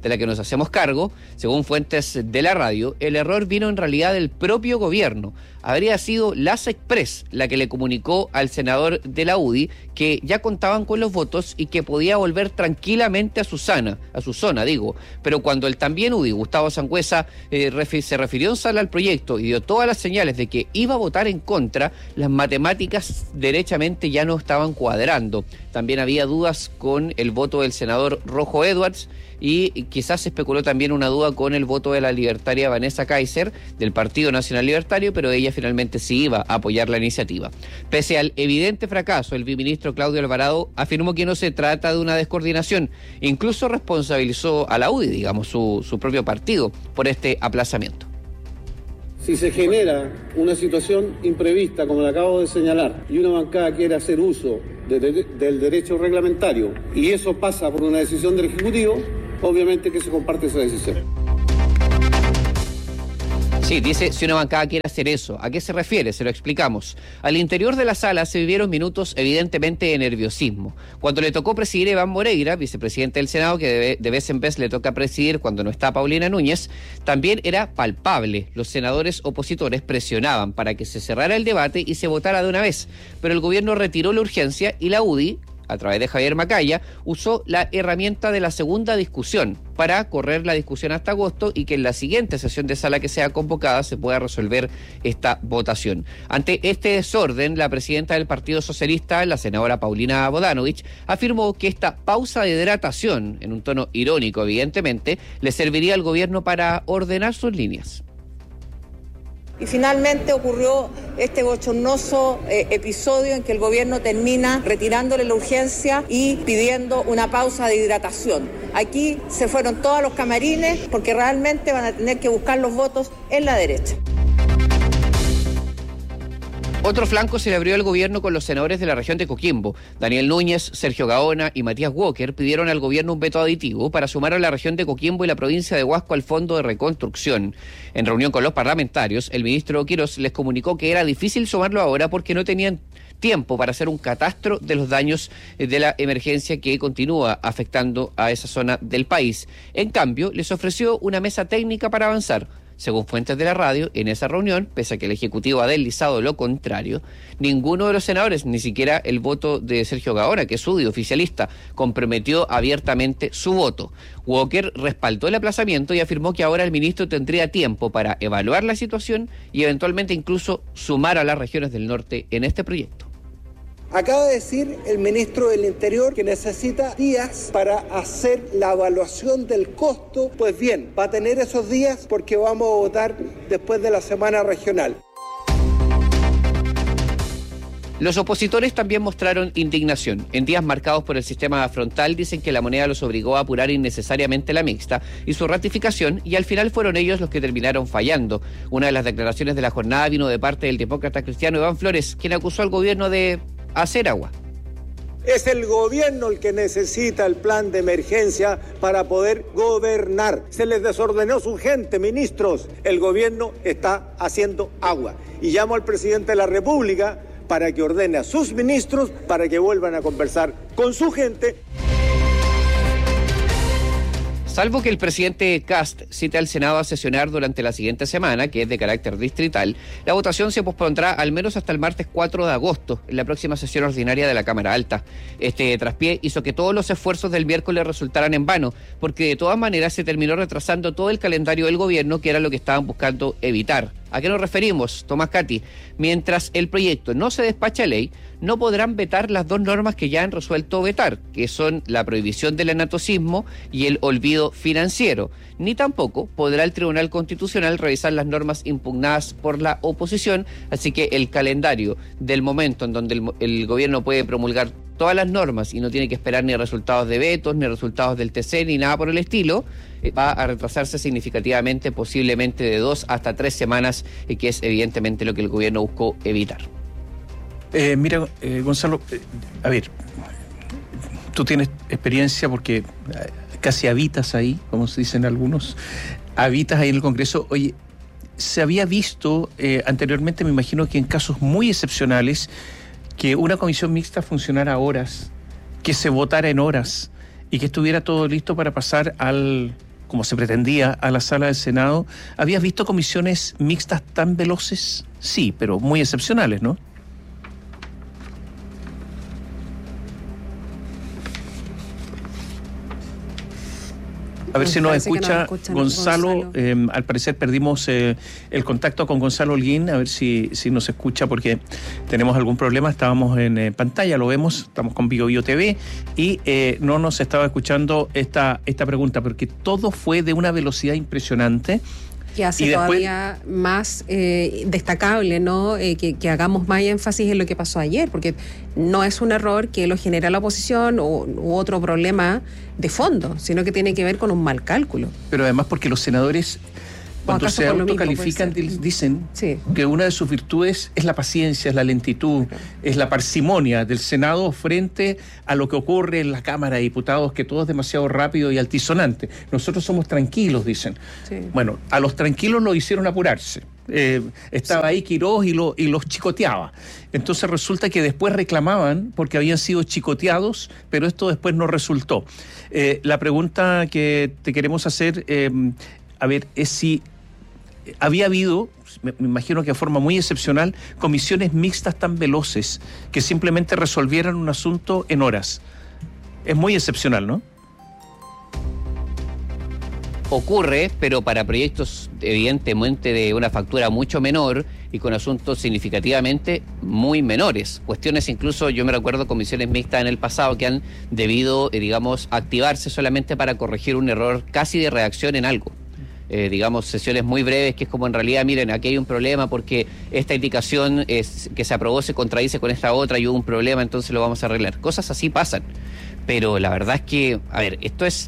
de la que nos hacemos cargo. Según fuentes de la radio, el error vino en realidad del propio gobierno. Habría sido Las Express la que le comunicó al senador de la U D I que ya contaban con los votos y que podía volver tranquilamente a su zona, a su zona, digo. Pero cuando el también U D I, Gustavo Sangüesa, eh, refi- se refirió en sala al proyecto y dio todas las señales de que iba a votar en contra, las matemáticas derechamente ya no estaban cuadrando. También había dudas con el voto del senador Rojo Edwards y quizás se especuló también una duda con el voto de la libertaria Vanessa Kaiser del Partido Nacional Libertario, pero ella finalmente sí iba a apoyar la iniciativa. Pese al evidente fracaso, el viceministro Claudio Alvarado afirmó que no se trata de una descoordinación. Incluso responsabilizó a la U D I, digamos, su, su propio partido, por este aplazamiento. Si se genera una situación imprevista, como la acabo de señalar, y una bancada quiere hacer uso de, de, del derecho reglamentario, y eso pasa por una decisión del Ejecutivo, obviamente que se comparte esa decisión. Sí, dice, si una bancada quiere hacer eso, ¿a qué se refiere? Se lo explicamos. Al interior de la sala se vivieron minutos evidentemente de nerviosismo. Cuando le tocó presidir a Iván Moreira, vicepresidente del Senado, que de, de vez en vez le toca presidir cuando no está Paulina Núñez, también era palpable. Los senadores opositores presionaban para que se cerrara el debate y se votara de una vez, pero el gobierno retiró la urgencia y la U D I, a través de Javier Macaya, usó la herramienta de la segunda discusión para correr la discusión hasta agosto y que en la siguiente sesión de sala que sea convocada se pueda resolver esta votación. Ante este desorden, la presidenta del Partido Socialista, la senadora Paulina Bodanovich, afirmó que esta pausa de hidratación, en un tono irónico evidentemente, le serviría al gobierno para ordenar sus líneas. Y finalmente ocurrió este bochornoso eh, episodio en que el gobierno termina retirándole la urgencia y pidiendo una pausa de hidratación. Aquí se fueron todos los camarines porque realmente van a tener que buscar los votos en la derecha. Otro flanco se le abrió al gobierno con los senadores de la región de Coquimbo. Daniel Núñez, Sergio Gaona y Matías Walker pidieron al gobierno un veto aditivo para sumar a la región de Coquimbo y la provincia de Huasco al Fondo de Reconstrucción. En reunión con los parlamentarios, el ministro Quirós les comunicó que era difícil sumarlo ahora porque no tenían tiempo para hacer un catastro de los daños de la emergencia que continúa afectando a esa zona del país. En cambio, les ofreció una mesa técnica para avanzar. Según fuentes de la radio, en esa reunión, pese a que el Ejecutivo ha deslizado lo contrario, ninguno de los senadores, ni siquiera el voto de Sergio Gaona, que es su oficialista, comprometió abiertamente su voto. Walker respaldó el aplazamiento y afirmó que ahora el ministro tendría tiempo para evaluar la situación y eventualmente incluso sumar a las regiones del norte en este proyecto. Acaba de decir el ministro del Interior que necesita días para hacer la evaluación del costo. Pues bien, va a tener esos días porque vamos a votar después de la semana regional. Los opositores también mostraron indignación. En días marcados por el sistema frontal dicen que la moneda los obligó a apurar innecesariamente la mixta y su ratificación, y al final fueron ellos los que terminaron fallando. Una de las declaraciones de la jornada vino de parte del demócrata cristiano Iván Flores, quien acusó al gobierno de hacer agua. Es el gobierno el que necesita el plan de emergencia para poder gobernar. Se les desordenó su gente, ministros. El gobierno está haciendo agua. Y llamo al presidente de la República para que ordene a sus ministros para que vuelvan a conversar con su gente. Salvo que el presidente Kast cite al Senado a sesionar durante la siguiente semana, que es de carácter distrital, la votación se pospondrá al menos hasta el martes cuatro de agosto, en la próxima sesión ordinaria de la Cámara Alta. Este traspié hizo que todos los esfuerzos del miércoles resultaran en vano, porque de todas maneras se terminó retrasando todo el calendario del gobierno, que era lo que estaban buscando evitar. ¿A qué nos referimos, Tomás Cati? Mientras el proyecto no se despacha a ley, no podrán vetar las dos normas que ya han resuelto vetar, que son la prohibición del anatocismo y el olvido financiero. Ni tampoco podrá el Tribunal Constitucional revisar las normas impugnadas por la oposición, así que el calendario del momento en donde el, el gobierno puede promulgar todas las normas y no tiene que esperar ni resultados de vetos, ni resultados del T C, ni nada por el estilo, eh, va a retrasarse significativamente, posiblemente de dos hasta tres semanas, eh, que es evidentemente lo que el gobierno buscó evitar. Eh, mira, eh, Gonzalo, eh, a ver, tú tienes experiencia porque casi habitas ahí, como se dicen algunos, habitas ahí en el Congreso. Oye, se había visto eh, anteriormente, me imagino que en casos muy excepcionales, que una comisión mixta funcionara horas, que se votara en horas y que estuviera todo listo para pasar al, como se pretendía, a la sala del Senado. ¿Habías visto comisiones mixtas tan veloces? Sí, pero muy excepcionales, ¿no? A ver si nos escucha, nos Gonzalo. Gonzalo. Eh, al parecer perdimos eh, el contacto con Gonzalo Holguín. A ver si, si nos escucha porque tenemos algún problema. Estábamos en eh, pantalla, lo vemos, estamos con Bio Bio T V y eh, no nos estaba escuchando esta, esta pregunta porque todo fue de una velocidad impresionante. Que hace después, todavía más eh, destacable, ¿no? Eh, que, que hagamos más énfasis en lo que pasó ayer, porque no es un error que lo genera la oposición o, u otro problema de fondo, sino que tiene que ver con un mal cálculo. Pero además porque los senadores, cuando se autocalifican, dicen sí. que una de sus virtudes es la paciencia, es la lentitud, okay. es la parsimonia del Senado frente a lo que ocurre en la Cámara de Diputados, que todo es demasiado rápido y altisonante. Nosotros somos tranquilos, dicen. Sí. Bueno, a los tranquilos lo hicieron apurarse. Eh, estaba sí. ahí Quirós y, lo, y los chicoteaba. Entonces resulta que después reclamaban porque habían sido chicoteados, pero esto después no resultó. Eh, la pregunta que te queremos hacer, eh, a ver, es si había habido, me imagino que de forma muy excepcional, comisiones mixtas tan veloces que simplemente resolvieran un asunto en horas. Es muy excepcional, ¿no? Ocurre, pero para proyectos evidentemente de una factura mucho menor y con asuntos significativamente muy menores. Cuestiones incluso, yo me recuerdo comisiones mixtas en el pasado que han debido, digamos, activarse solamente para corregir un error casi de redacción en algo. Eh, digamos, sesiones muy breves, que es como en realidad, miren, aquí hay un problema porque esta indicación es, que se aprobó se contradice con esta otra y hubo un problema, entonces lo vamos a arreglar. Cosas así pasan. Pero la verdad es que, a ver, esto es,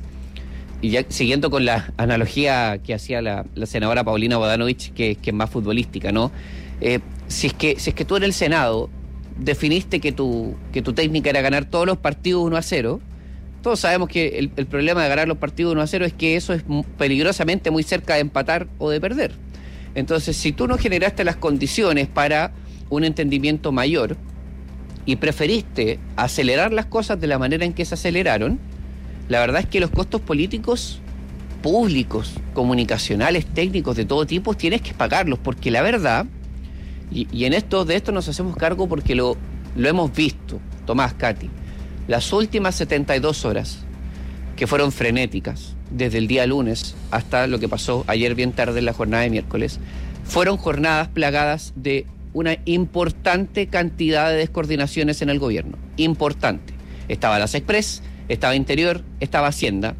y ya siguiendo con la analogía que hacía la, la senadora Paulina Bodanovich, que, que es más futbolística, ¿no? Eh, si es que, si es que tú en el Senado definiste que tu, que tu técnica era ganar todos los partidos uno a cero, todos sabemos que el, el problema de ganar los partidos uno a cero es que eso es peligrosamente muy cerca de empatar o de perder. Entonces, si tú no generaste las condiciones para un entendimiento mayor y preferiste acelerar las cosas de la manera en que se aceleraron, la verdad es que los costos políticos, públicos, comunicacionales, técnicos de todo tipo, tienes que pagarlos, porque la verdad, y, y en esto de esto nos hacemos cargo porque lo, lo hemos visto, Tomás, Katy, las últimas setenta y dos horas, que fueron frenéticas, desde el día lunes hasta lo que pasó ayer bien tarde en la jornada de miércoles, fueron jornadas plagadas de una importante cantidad de descoordinaciones en el gobierno. Importante. Estaba las Express, estaba Interior, estaba Hacienda,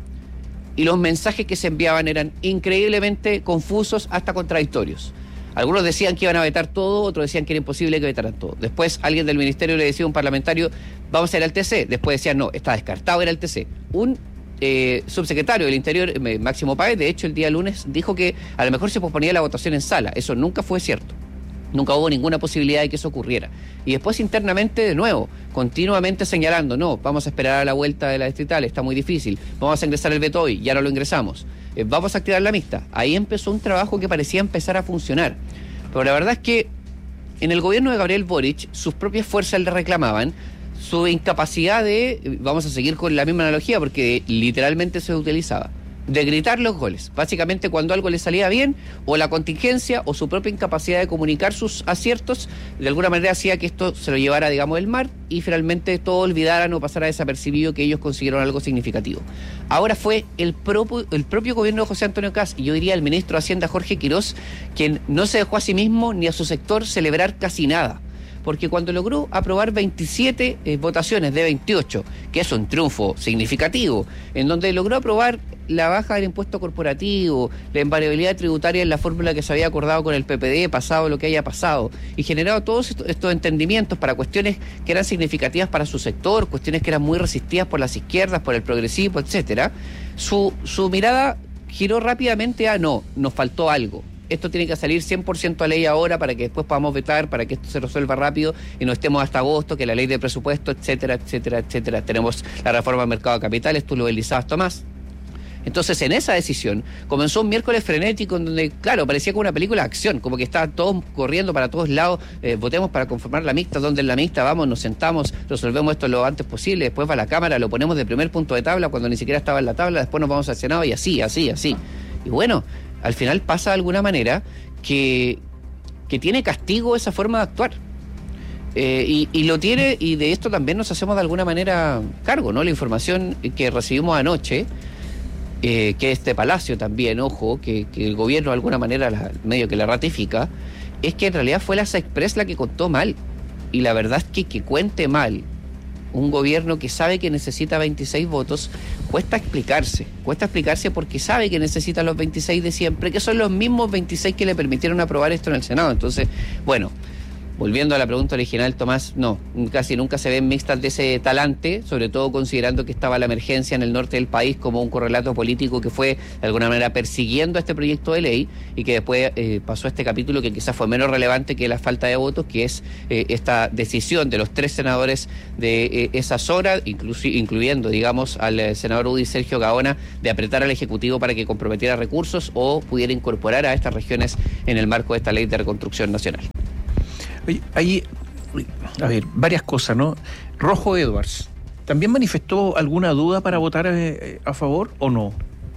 y los mensajes que se enviaban eran increíblemente confusos, hasta contradictorios. Algunos decían que iban a vetar todo, otros decían que era imposible que vetaran todo. Después alguien del ministerio le decía a un parlamentario, vamos a ir al T C. Después decían, no, está descartado ir al T C. Un eh, subsecretario del Interior, eh, Máximo Páez, de hecho el día lunes dijo que a lo mejor se posponía la votación en sala. Eso nunca fue cierto. Nunca hubo ninguna posibilidad de que eso ocurriera. Y después internamente, de nuevo, continuamente señalando, no, vamos a esperar a la vuelta de la distrital, está muy difícil, vamos a ingresar el veto hoy, ya no lo ingresamos, eh, vamos a activar la mixta. Ahí empezó un trabajo que parecía empezar a funcionar. Pero la verdad es que en el gobierno de Gabriel Boric, sus propias fuerzas le reclamaban su incapacidad de, vamos a seguir con la misma analogía porque literalmente se utilizaba, de gritar los goles. Básicamente cuando algo le salía bien, o la contingencia o su propia incapacidad de comunicar sus aciertos, de alguna manera hacía que esto se lo llevara, digamos, el mar y finalmente todo olvidaran o pasara desapercibido que ellos consiguieron algo significativo. Ahora fue el propio, el propio gobierno de José Antonio Kast, y yo diría el ministro de Hacienda Jorge Quirós, quien no se dejó a sí mismo ni a su sector celebrar casi nada. Porque cuando logró aprobar veintisiete eh, votaciones de veintiocho, que es un triunfo significativo, en donde logró aprobar la baja del impuesto corporativo, la invariabilidad tributaria en la fórmula que se había acordado con el P P D, pasado lo que haya pasado, y generado todos estos, estos entendimientos para cuestiones que eran significativas para su sector, cuestiones que eran muy resistidas por las izquierdas, por el progresismo, etcétera, su, su mirada giró rápidamente a no, nos faltó algo. Esto tiene que salir cien por ciento a ley ahora para que después podamos vetar, para que esto se resuelva rápido y no estemos hasta agosto, que la ley de presupuesto, etcétera, etcétera, etcétera. Tenemos la reforma del mercado de capitales, tú lo deslizabas, Tomás. Entonces, en esa decisión, comenzó un miércoles frenético en donde, claro, parecía como una película de acción, como que estaban todos corriendo para todos lados, eh, votemos para conformar la mixta, donde en la mixta vamos, nos sentamos, resolvemos esto lo antes posible, después va a la Cámara, lo ponemos de primer punto de tabla cuando ni siquiera estaba en la tabla, después nos vamos al Senado y así, así, así. Y bueno, al final pasa de alguna manera que, que tiene castigo esa forma de actuar. Eh, y, y lo tiene, y de esto también nos hacemos de alguna manera cargo, ¿no? La información que recibimos anoche, Eh, que este Palacio también, ojo, que, que el gobierno de alguna manera la, medio que la ratifica, es que en realidad fue la Sexpress la que contó mal. Y la verdad es que que cuente mal un gobierno que sabe que necesita veintiséis votos, cuesta explicarse. Cuesta explicarse porque sabe que necesita los veintiséis de siempre, que son los mismos veintiséis que le permitieron aprobar esto en el Senado. Entonces, bueno, volviendo a la pregunta original, Tomás, no, casi nunca se ven mixtas de ese talante, sobre todo considerando que estaba la emergencia en el norte del país como un correlato político que fue de alguna manera persiguiendo este proyecto de ley y que después eh, pasó a este capítulo que quizás fue menos relevante que la falta de votos, que es eh, esta decisión de los tres senadores de eh, esa zona, inclu- incluyendo, digamos, al eh, senador U D I Sergio Gaona, de apretar al Ejecutivo para que comprometiera recursos o pudiera incorporar a estas regiones en el marco de esta ley de reconstrucción nacional. Oye, hay, a ver, varias cosas, ¿no? Rojo Edwards, ¿también manifestó alguna duda para votar eh, a favor o no?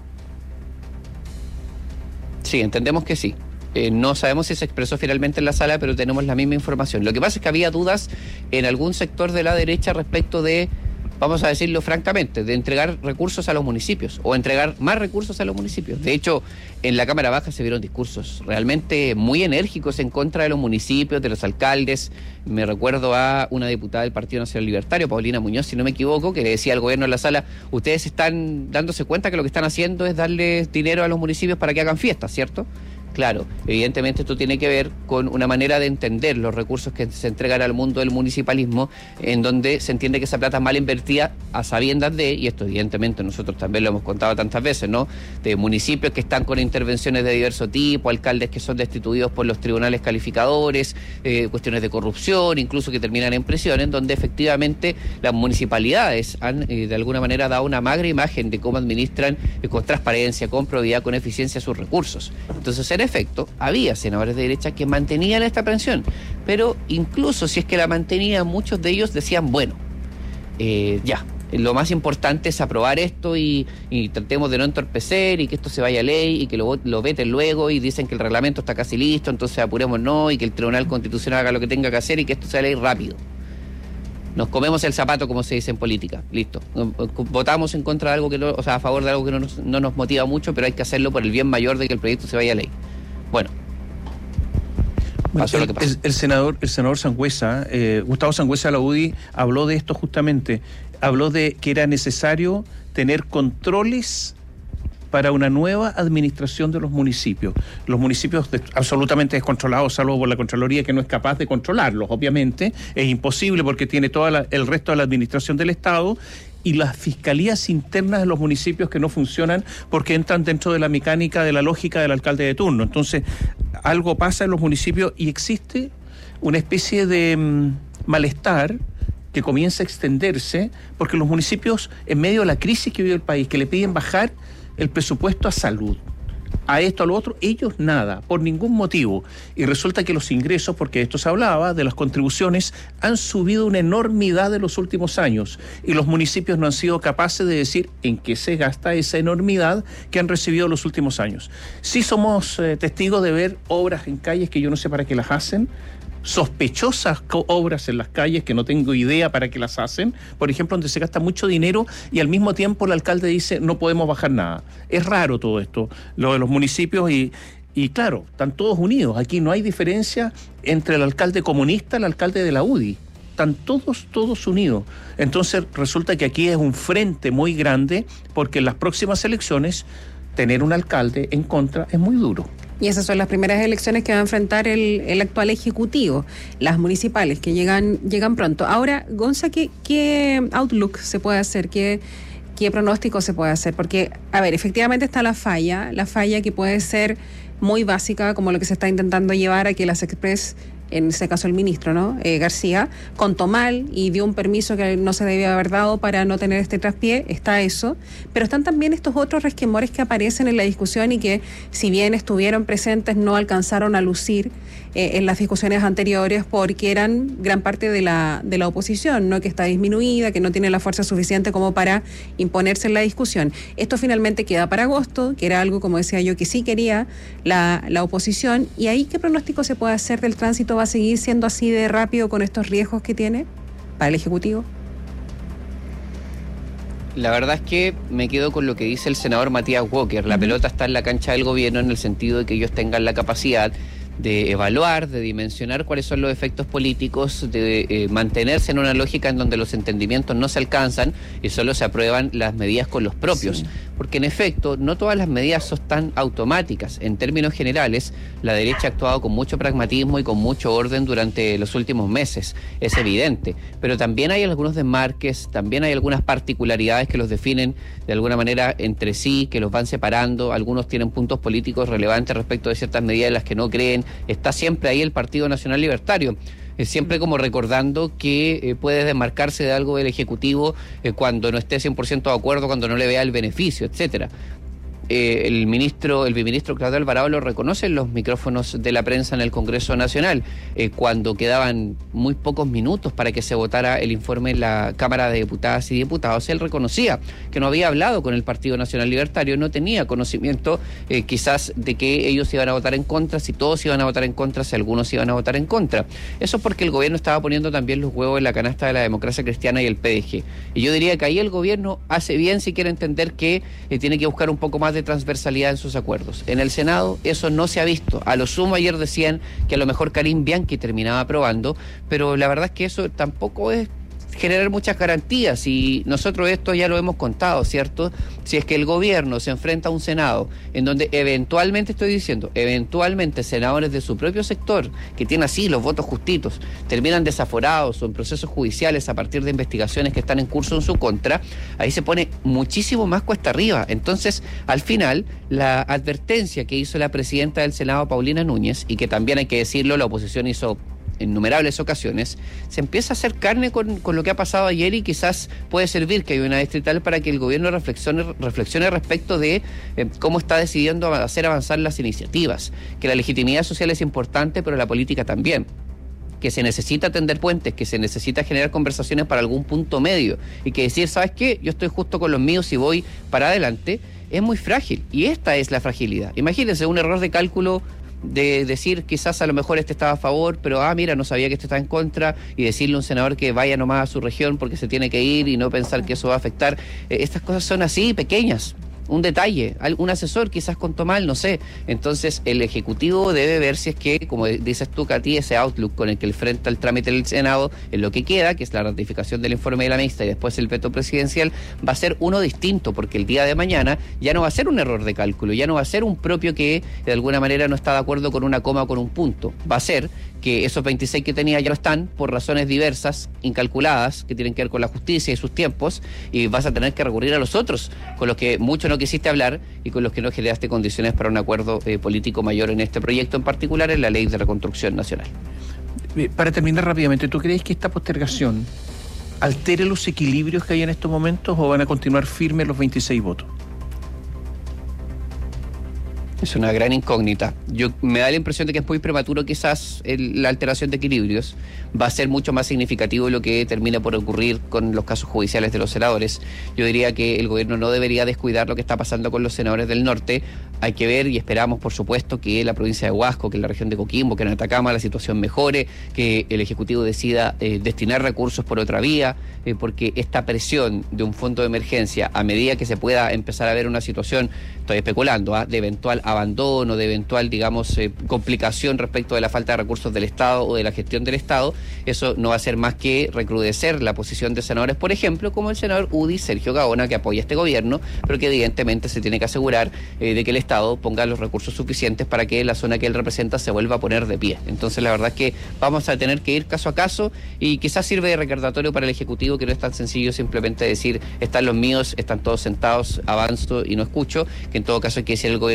Sí, entendemos que sí. Eh, no sabemos si se expresó finalmente en la sala, pero tenemos la misma información. Lo que pasa es que había dudas en algún sector de la derecha respecto de, vamos a decirlo francamente, de entregar recursos a los municipios o entregar más recursos a los municipios. De hecho, en la Cámara Baja se vieron discursos realmente muy enérgicos en contra de los municipios, de los alcaldes. Me recuerdo a una diputada del Partido Nacional Libertario, Paulina Muñoz, si no me equivoco, que le decía al gobierno en la sala, ustedes están dándose cuenta que lo que están haciendo es darle dinero a los municipios para que hagan fiestas, ¿cierto? Claro, evidentemente esto tiene que ver con una manera de entender los recursos que se entregan al mundo del municipalismo, en donde se entiende que esa plata es mal invertida a sabiendas de, y esto evidentemente nosotros también lo hemos contado tantas veces, ¿no?, de municipios que están con intervenciones de diverso tipo, alcaldes que son destituidos por los tribunales calificadores, eh, cuestiones de corrupción, incluso que terminan en prisión, en donde efectivamente las municipalidades han eh, de alguna manera dado una magra imagen de cómo administran eh, con transparencia, con probidad, con eficiencia sus recursos. Entonces, en efecto, había senadores de derecha que mantenían esta pensión, pero incluso si es que la mantenían, muchos de ellos decían, bueno, eh, ya, lo más importante es aprobar esto y, y tratemos de no entorpecer y que esto se vaya a ley y que lo, lo veten luego y dicen que el reglamento está casi listo, entonces apurémonos y que el Tribunal Constitucional haga lo que tenga que hacer y que esto sea ley rápido. Nos comemos el zapato, como se dice en política, listo. Votamos en contra de algo que no, o sea, a favor de algo que no nos, no nos motiva mucho, pero hay que hacerlo por el bien mayor de que el proyecto se vaya a ley. Bueno, pasó el, lo que pasó. El, el senador, el senador Sangüesa, eh, Gustavo Sangüesa de la U D I, habló de esto justamente. Habló de que era necesario tener controles para una nueva administración de los municipios. Los municipios de, absolutamente descontrolados, salvo por la Contraloría, que no es capaz de controlarlos, obviamente. Es imposible porque tiene todo el resto de la administración del Estado, y las fiscalías internas de los municipios que no funcionan porque entran dentro de la mecánica, de la lógica del alcalde de turno. Entonces, algo pasa en los municipios y existe una especie de mmm, malestar que comienza a extenderse porque los municipios, en medio de la crisis que vive el país, que le piden bajar el presupuesto a salud, a esto, a lo otro, ellos nada, por ningún motivo. Y resulta que los ingresos, porque de esto se hablaba, de las contribuciones, han subido una enormidad en los últimos años. Y los municipios no han sido capaces de decir en qué se gasta esa enormidad que han recibido en los últimos años. Sí somos eh, testigos de ver obras en calles que yo no sé para qué las hacen, sospechosas obras en las calles que no tengo idea para qué las hacen, por ejemplo, donde se gasta mucho dinero y al mismo tiempo el alcalde dice no podemos bajar nada. Es raro todo esto, lo de los municipios y, y claro, están todos unidos. Aquí no hay diferencia entre el alcalde comunista y el alcalde de la U D I. Están todos, todos unidos. Entonces resulta que aquí es un frente muy grande porque en las próximas elecciones tener un alcalde en contra es muy duro. Y esas son las primeras elecciones que va a enfrentar el, el actual Ejecutivo, las municipales, que llegan llegan pronto. Ahora, Gonza, ¿qué, qué outlook se puede hacer? ¿Qué, ¿Qué pronóstico se puede hacer? Porque, a ver, efectivamente está la falla, la falla que puede ser muy básica, como lo que se está intentando llevar a que las Express en ese caso el ministro, ¿no? Eh, García, contó mal y dio un permiso que no se debía haber dado para no tener este traspié, está eso, pero están también estos otros resquemores que aparecen en la discusión y que, si bien estuvieron presentes, no alcanzaron a lucir eh, en las discusiones anteriores porque eran gran parte de la, de la oposición, ¿no? Que está disminuida, que no tiene la fuerza suficiente como para imponerse en la discusión. Esto finalmente queda para agosto, que era algo, como decía yo, que sí quería la, la oposición. ¿Y ahí qué pronóstico se puede hacer del tránsito? ¿Va a seguir siendo así de rápido con estos riesgos que tiene para el Ejecutivo? La verdad es que me quedo con lo que dice el senador Matías Walker. La uh-huh. pelota está en la cancha del gobierno en el sentido de que ellos tengan la capacidad de evaluar, de dimensionar cuáles son los efectos políticos, de eh, mantenerse en una lógica en donde los entendimientos no se alcanzan y solo se aprueban las medidas con los propios. Sí. Porque en efecto, no todas las medidas son tan automáticas. En términos generales, la derecha ha actuado con mucho pragmatismo y con mucho orden durante los últimos meses, es evidente. Pero también hay algunos desmarques, también hay algunas particularidades que los definen de alguna manera entre sí, que los van separando. Algunos tienen puntos políticos relevantes respecto de ciertas medidas en las que no creen. Está siempre ahí el Partido Nacional Libertario, eh, siempre como recordando que eh, puede desmarcarse de algo del Ejecutivo eh, cuando no esté cien por ciento de acuerdo, cuando no le vea el beneficio, etcétera. Eh, el ministro, el viceministro Claudio Alvarado lo reconoce en los micrófonos de la prensa en el Congreso Nacional, eh, cuando quedaban muy pocos minutos para que se votara el informe en la Cámara de Diputadas y Diputados. Él reconocía que no había hablado con el Partido Nacional Libertario, no tenía conocimiento eh, quizás de que ellos iban a votar en contra, si todos iban a votar en contra, si algunos iban a votar en contra. Eso porque el gobierno estaba poniendo también los huevos en la canasta de la Democracia Cristiana y el P D G. Y yo diría que ahí el gobierno hace bien si quiere entender que eh, tiene que buscar un poco más de de transversalidad en sus acuerdos. En el Senado eso no se ha visto. A lo sumo ayer decían que a lo mejor Karim Bianchi terminaba aprobando, pero la verdad es que eso tampoco es generar muchas garantías, y nosotros esto ya lo hemos contado, ¿cierto? Si es que el gobierno se enfrenta a un Senado en donde eventualmente, estoy diciendo, eventualmente senadores de su propio sector, que tienen así los votos justitos, terminan desaforados o en procesos judiciales a partir de investigaciones que están en curso en su contra, ahí se pone muchísimo más cuesta arriba. Entonces, al final, la advertencia que hizo la presidenta del Senado, Paulina Núñez, y que también hay que decirlo, la oposición hizo en innumerables ocasiones, se empieza a hacer carne con, con lo que ha pasado ayer, y quizás puede servir que haya una distrital para que el gobierno reflexione, reflexione respecto de eh, cómo está decidiendo hacer avanzar las iniciativas, que la legitimidad social es importante, pero la política también, que se necesita tender puentes, que se necesita generar conversaciones para algún punto medio, y que decir, ¿sabes qué? Yo estoy justo con los míos y voy para adelante, es muy frágil, y esta es la fragilidad. Imagínense un error de cálculo de decir quizás a lo mejor este estaba a favor, pero ah, mira, no sabía que este está en contra, y decirle a un senador que vaya nomás a su región porque se tiene que ir, y no pensar que eso va a afectar. Eh, estas cosas son así, pequeñas. Un detalle, un asesor quizás contó mal, no sé. Entonces el Ejecutivo debe ver si es que, como dices tú, Katy, ese outlook con el que enfrenta el trámite del Senado en lo que queda, que es la ratificación del informe de la mixta y después el veto presidencial, va a ser uno distinto, porque el día de mañana ya no va a ser un error de cálculo, ya no va a ser un propio que de alguna manera no está de acuerdo con una coma o con un punto. Va a ser que esos veintiséis que tenía ya no están por razones diversas, incalculadas, que tienen que ver con la justicia y sus tiempos, y vas a tener que recurrir a los otros, con los que mucho no quisiste hablar y con los que no generaste condiciones para un acuerdo eh, político mayor en este proyecto, en particular en la Ley de Reconstrucción Nacional. Para terminar rápidamente, ¿tú crees que esta postergación altere los equilibrios que hay en estos momentos, o van a continuar firmes los veintiséis votos? Es una gran incógnita. Yo me da la impresión de que es muy prematuro quizás el, la alteración de equilibrios. Va a ser mucho más significativo lo que termine por ocurrir con los casos judiciales de los senadores. Yo diría que el gobierno no debería descuidar lo que está pasando con los senadores del norte. Hay que ver, y esperamos por supuesto, que en la provincia de Huasco, que en la región de Coquimbo, que en Atacama la situación mejore, que el Ejecutivo decida eh, destinar recursos por otra vía, eh, porque esta presión de un fondo de emergencia, a medida que se pueda empezar a ver una situación, estoy especulando, ¿eh? de eventual abandono, de eventual, digamos, eh, complicación respecto de la falta de recursos del Estado o de la gestión del Estado, eso no va a ser más que recrudecer la posición de senadores, por ejemplo, como el senador U D I, Sergio Gaona, que apoya este gobierno, pero que evidentemente se tiene que asegurar eh, de que el Estado ponga los recursos suficientes para que la zona que él representa se vuelva a poner de pie. Entonces la verdad es que vamos a tener que ir caso a caso, y quizás sirve de recordatorio para el Ejecutivo que no es tan sencillo simplemente decir, están los míos, están todos sentados, avanzo y no escucho, que en todo caso hay que decir al gobierno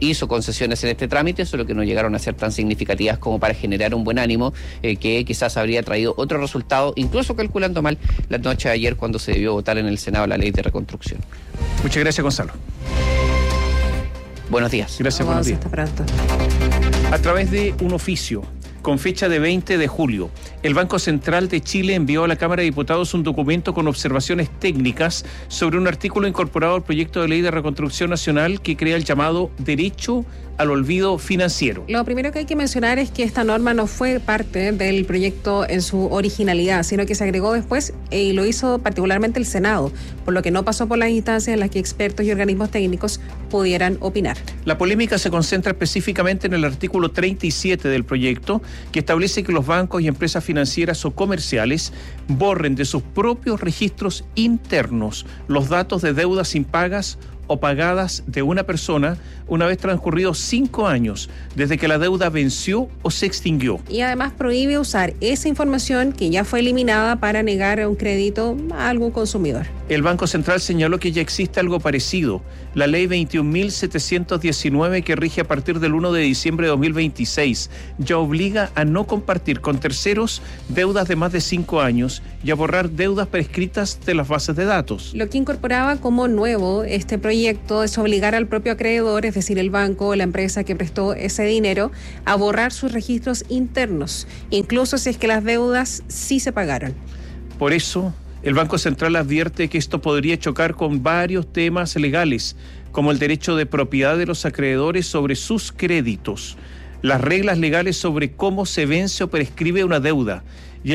hizo concesiones en este trámite, solo que no llegaron a ser tan significativas como para generar un buen ánimo eh, que quizás habría traído otro resultado, incluso calculando mal la noche de ayer cuando se debió votar en el Senado la ley de reconstrucción. Muchas gracias, Gonzalo. Buenos días. Gracias, buenos días. Hasta pronto. A través de un oficio con fecha de veinte de julio, el Banco Central de Chile envió a la Cámara de Diputados un documento con observaciones técnicas sobre un artículo incorporado al proyecto de ley de reconstrucción nacional que crea el llamado derecho al olvido financiero. Lo primero que hay que mencionar es que esta norma no fue parte del proyecto en su originalidad, sino que se agregó después y lo hizo particularmente el Senado, por lo que no pasó por las instancias en las que expertos y organismos técnicos pudieran opinar. La polémica se concentra específicamente en el artículo treinta y siete del proyecto, que establece que los bancos y empresas financieras o comerciales borren de sus propios registros internos los datos de deudas impagas o pagadas de una persona una vez transcurridos cinco años desde que la deuda venció o se extinguió. Y además prohíbe usar esa información que ya fue eliminada para negar un crédito a algún consumidor. El Banco Central señaló que ya existe algo parecido, la Ley veintiún mil setecientos diecinueve, que rige a partir del primero de diciembre de dos mil veintiséis, ya obliga a no compartir con terceros deudas de más de cinco años y a borrar deudas prescritas de las bases de datos. Lo que incorporaba como nuevo este proyecto es obligar al propio acreedor, es decir, el banco o la empresa que prestó ese dinero, a borrar sus registros internos, incluso si es que las deudas sí se pagaron. Por eso, el Banco Central advierte que esto podría chocar con varios temas legales, como el derecho de propiedad de los acreedores sobre sus créditos, las reglas legales sobre cómo se vence o prescribe una deuda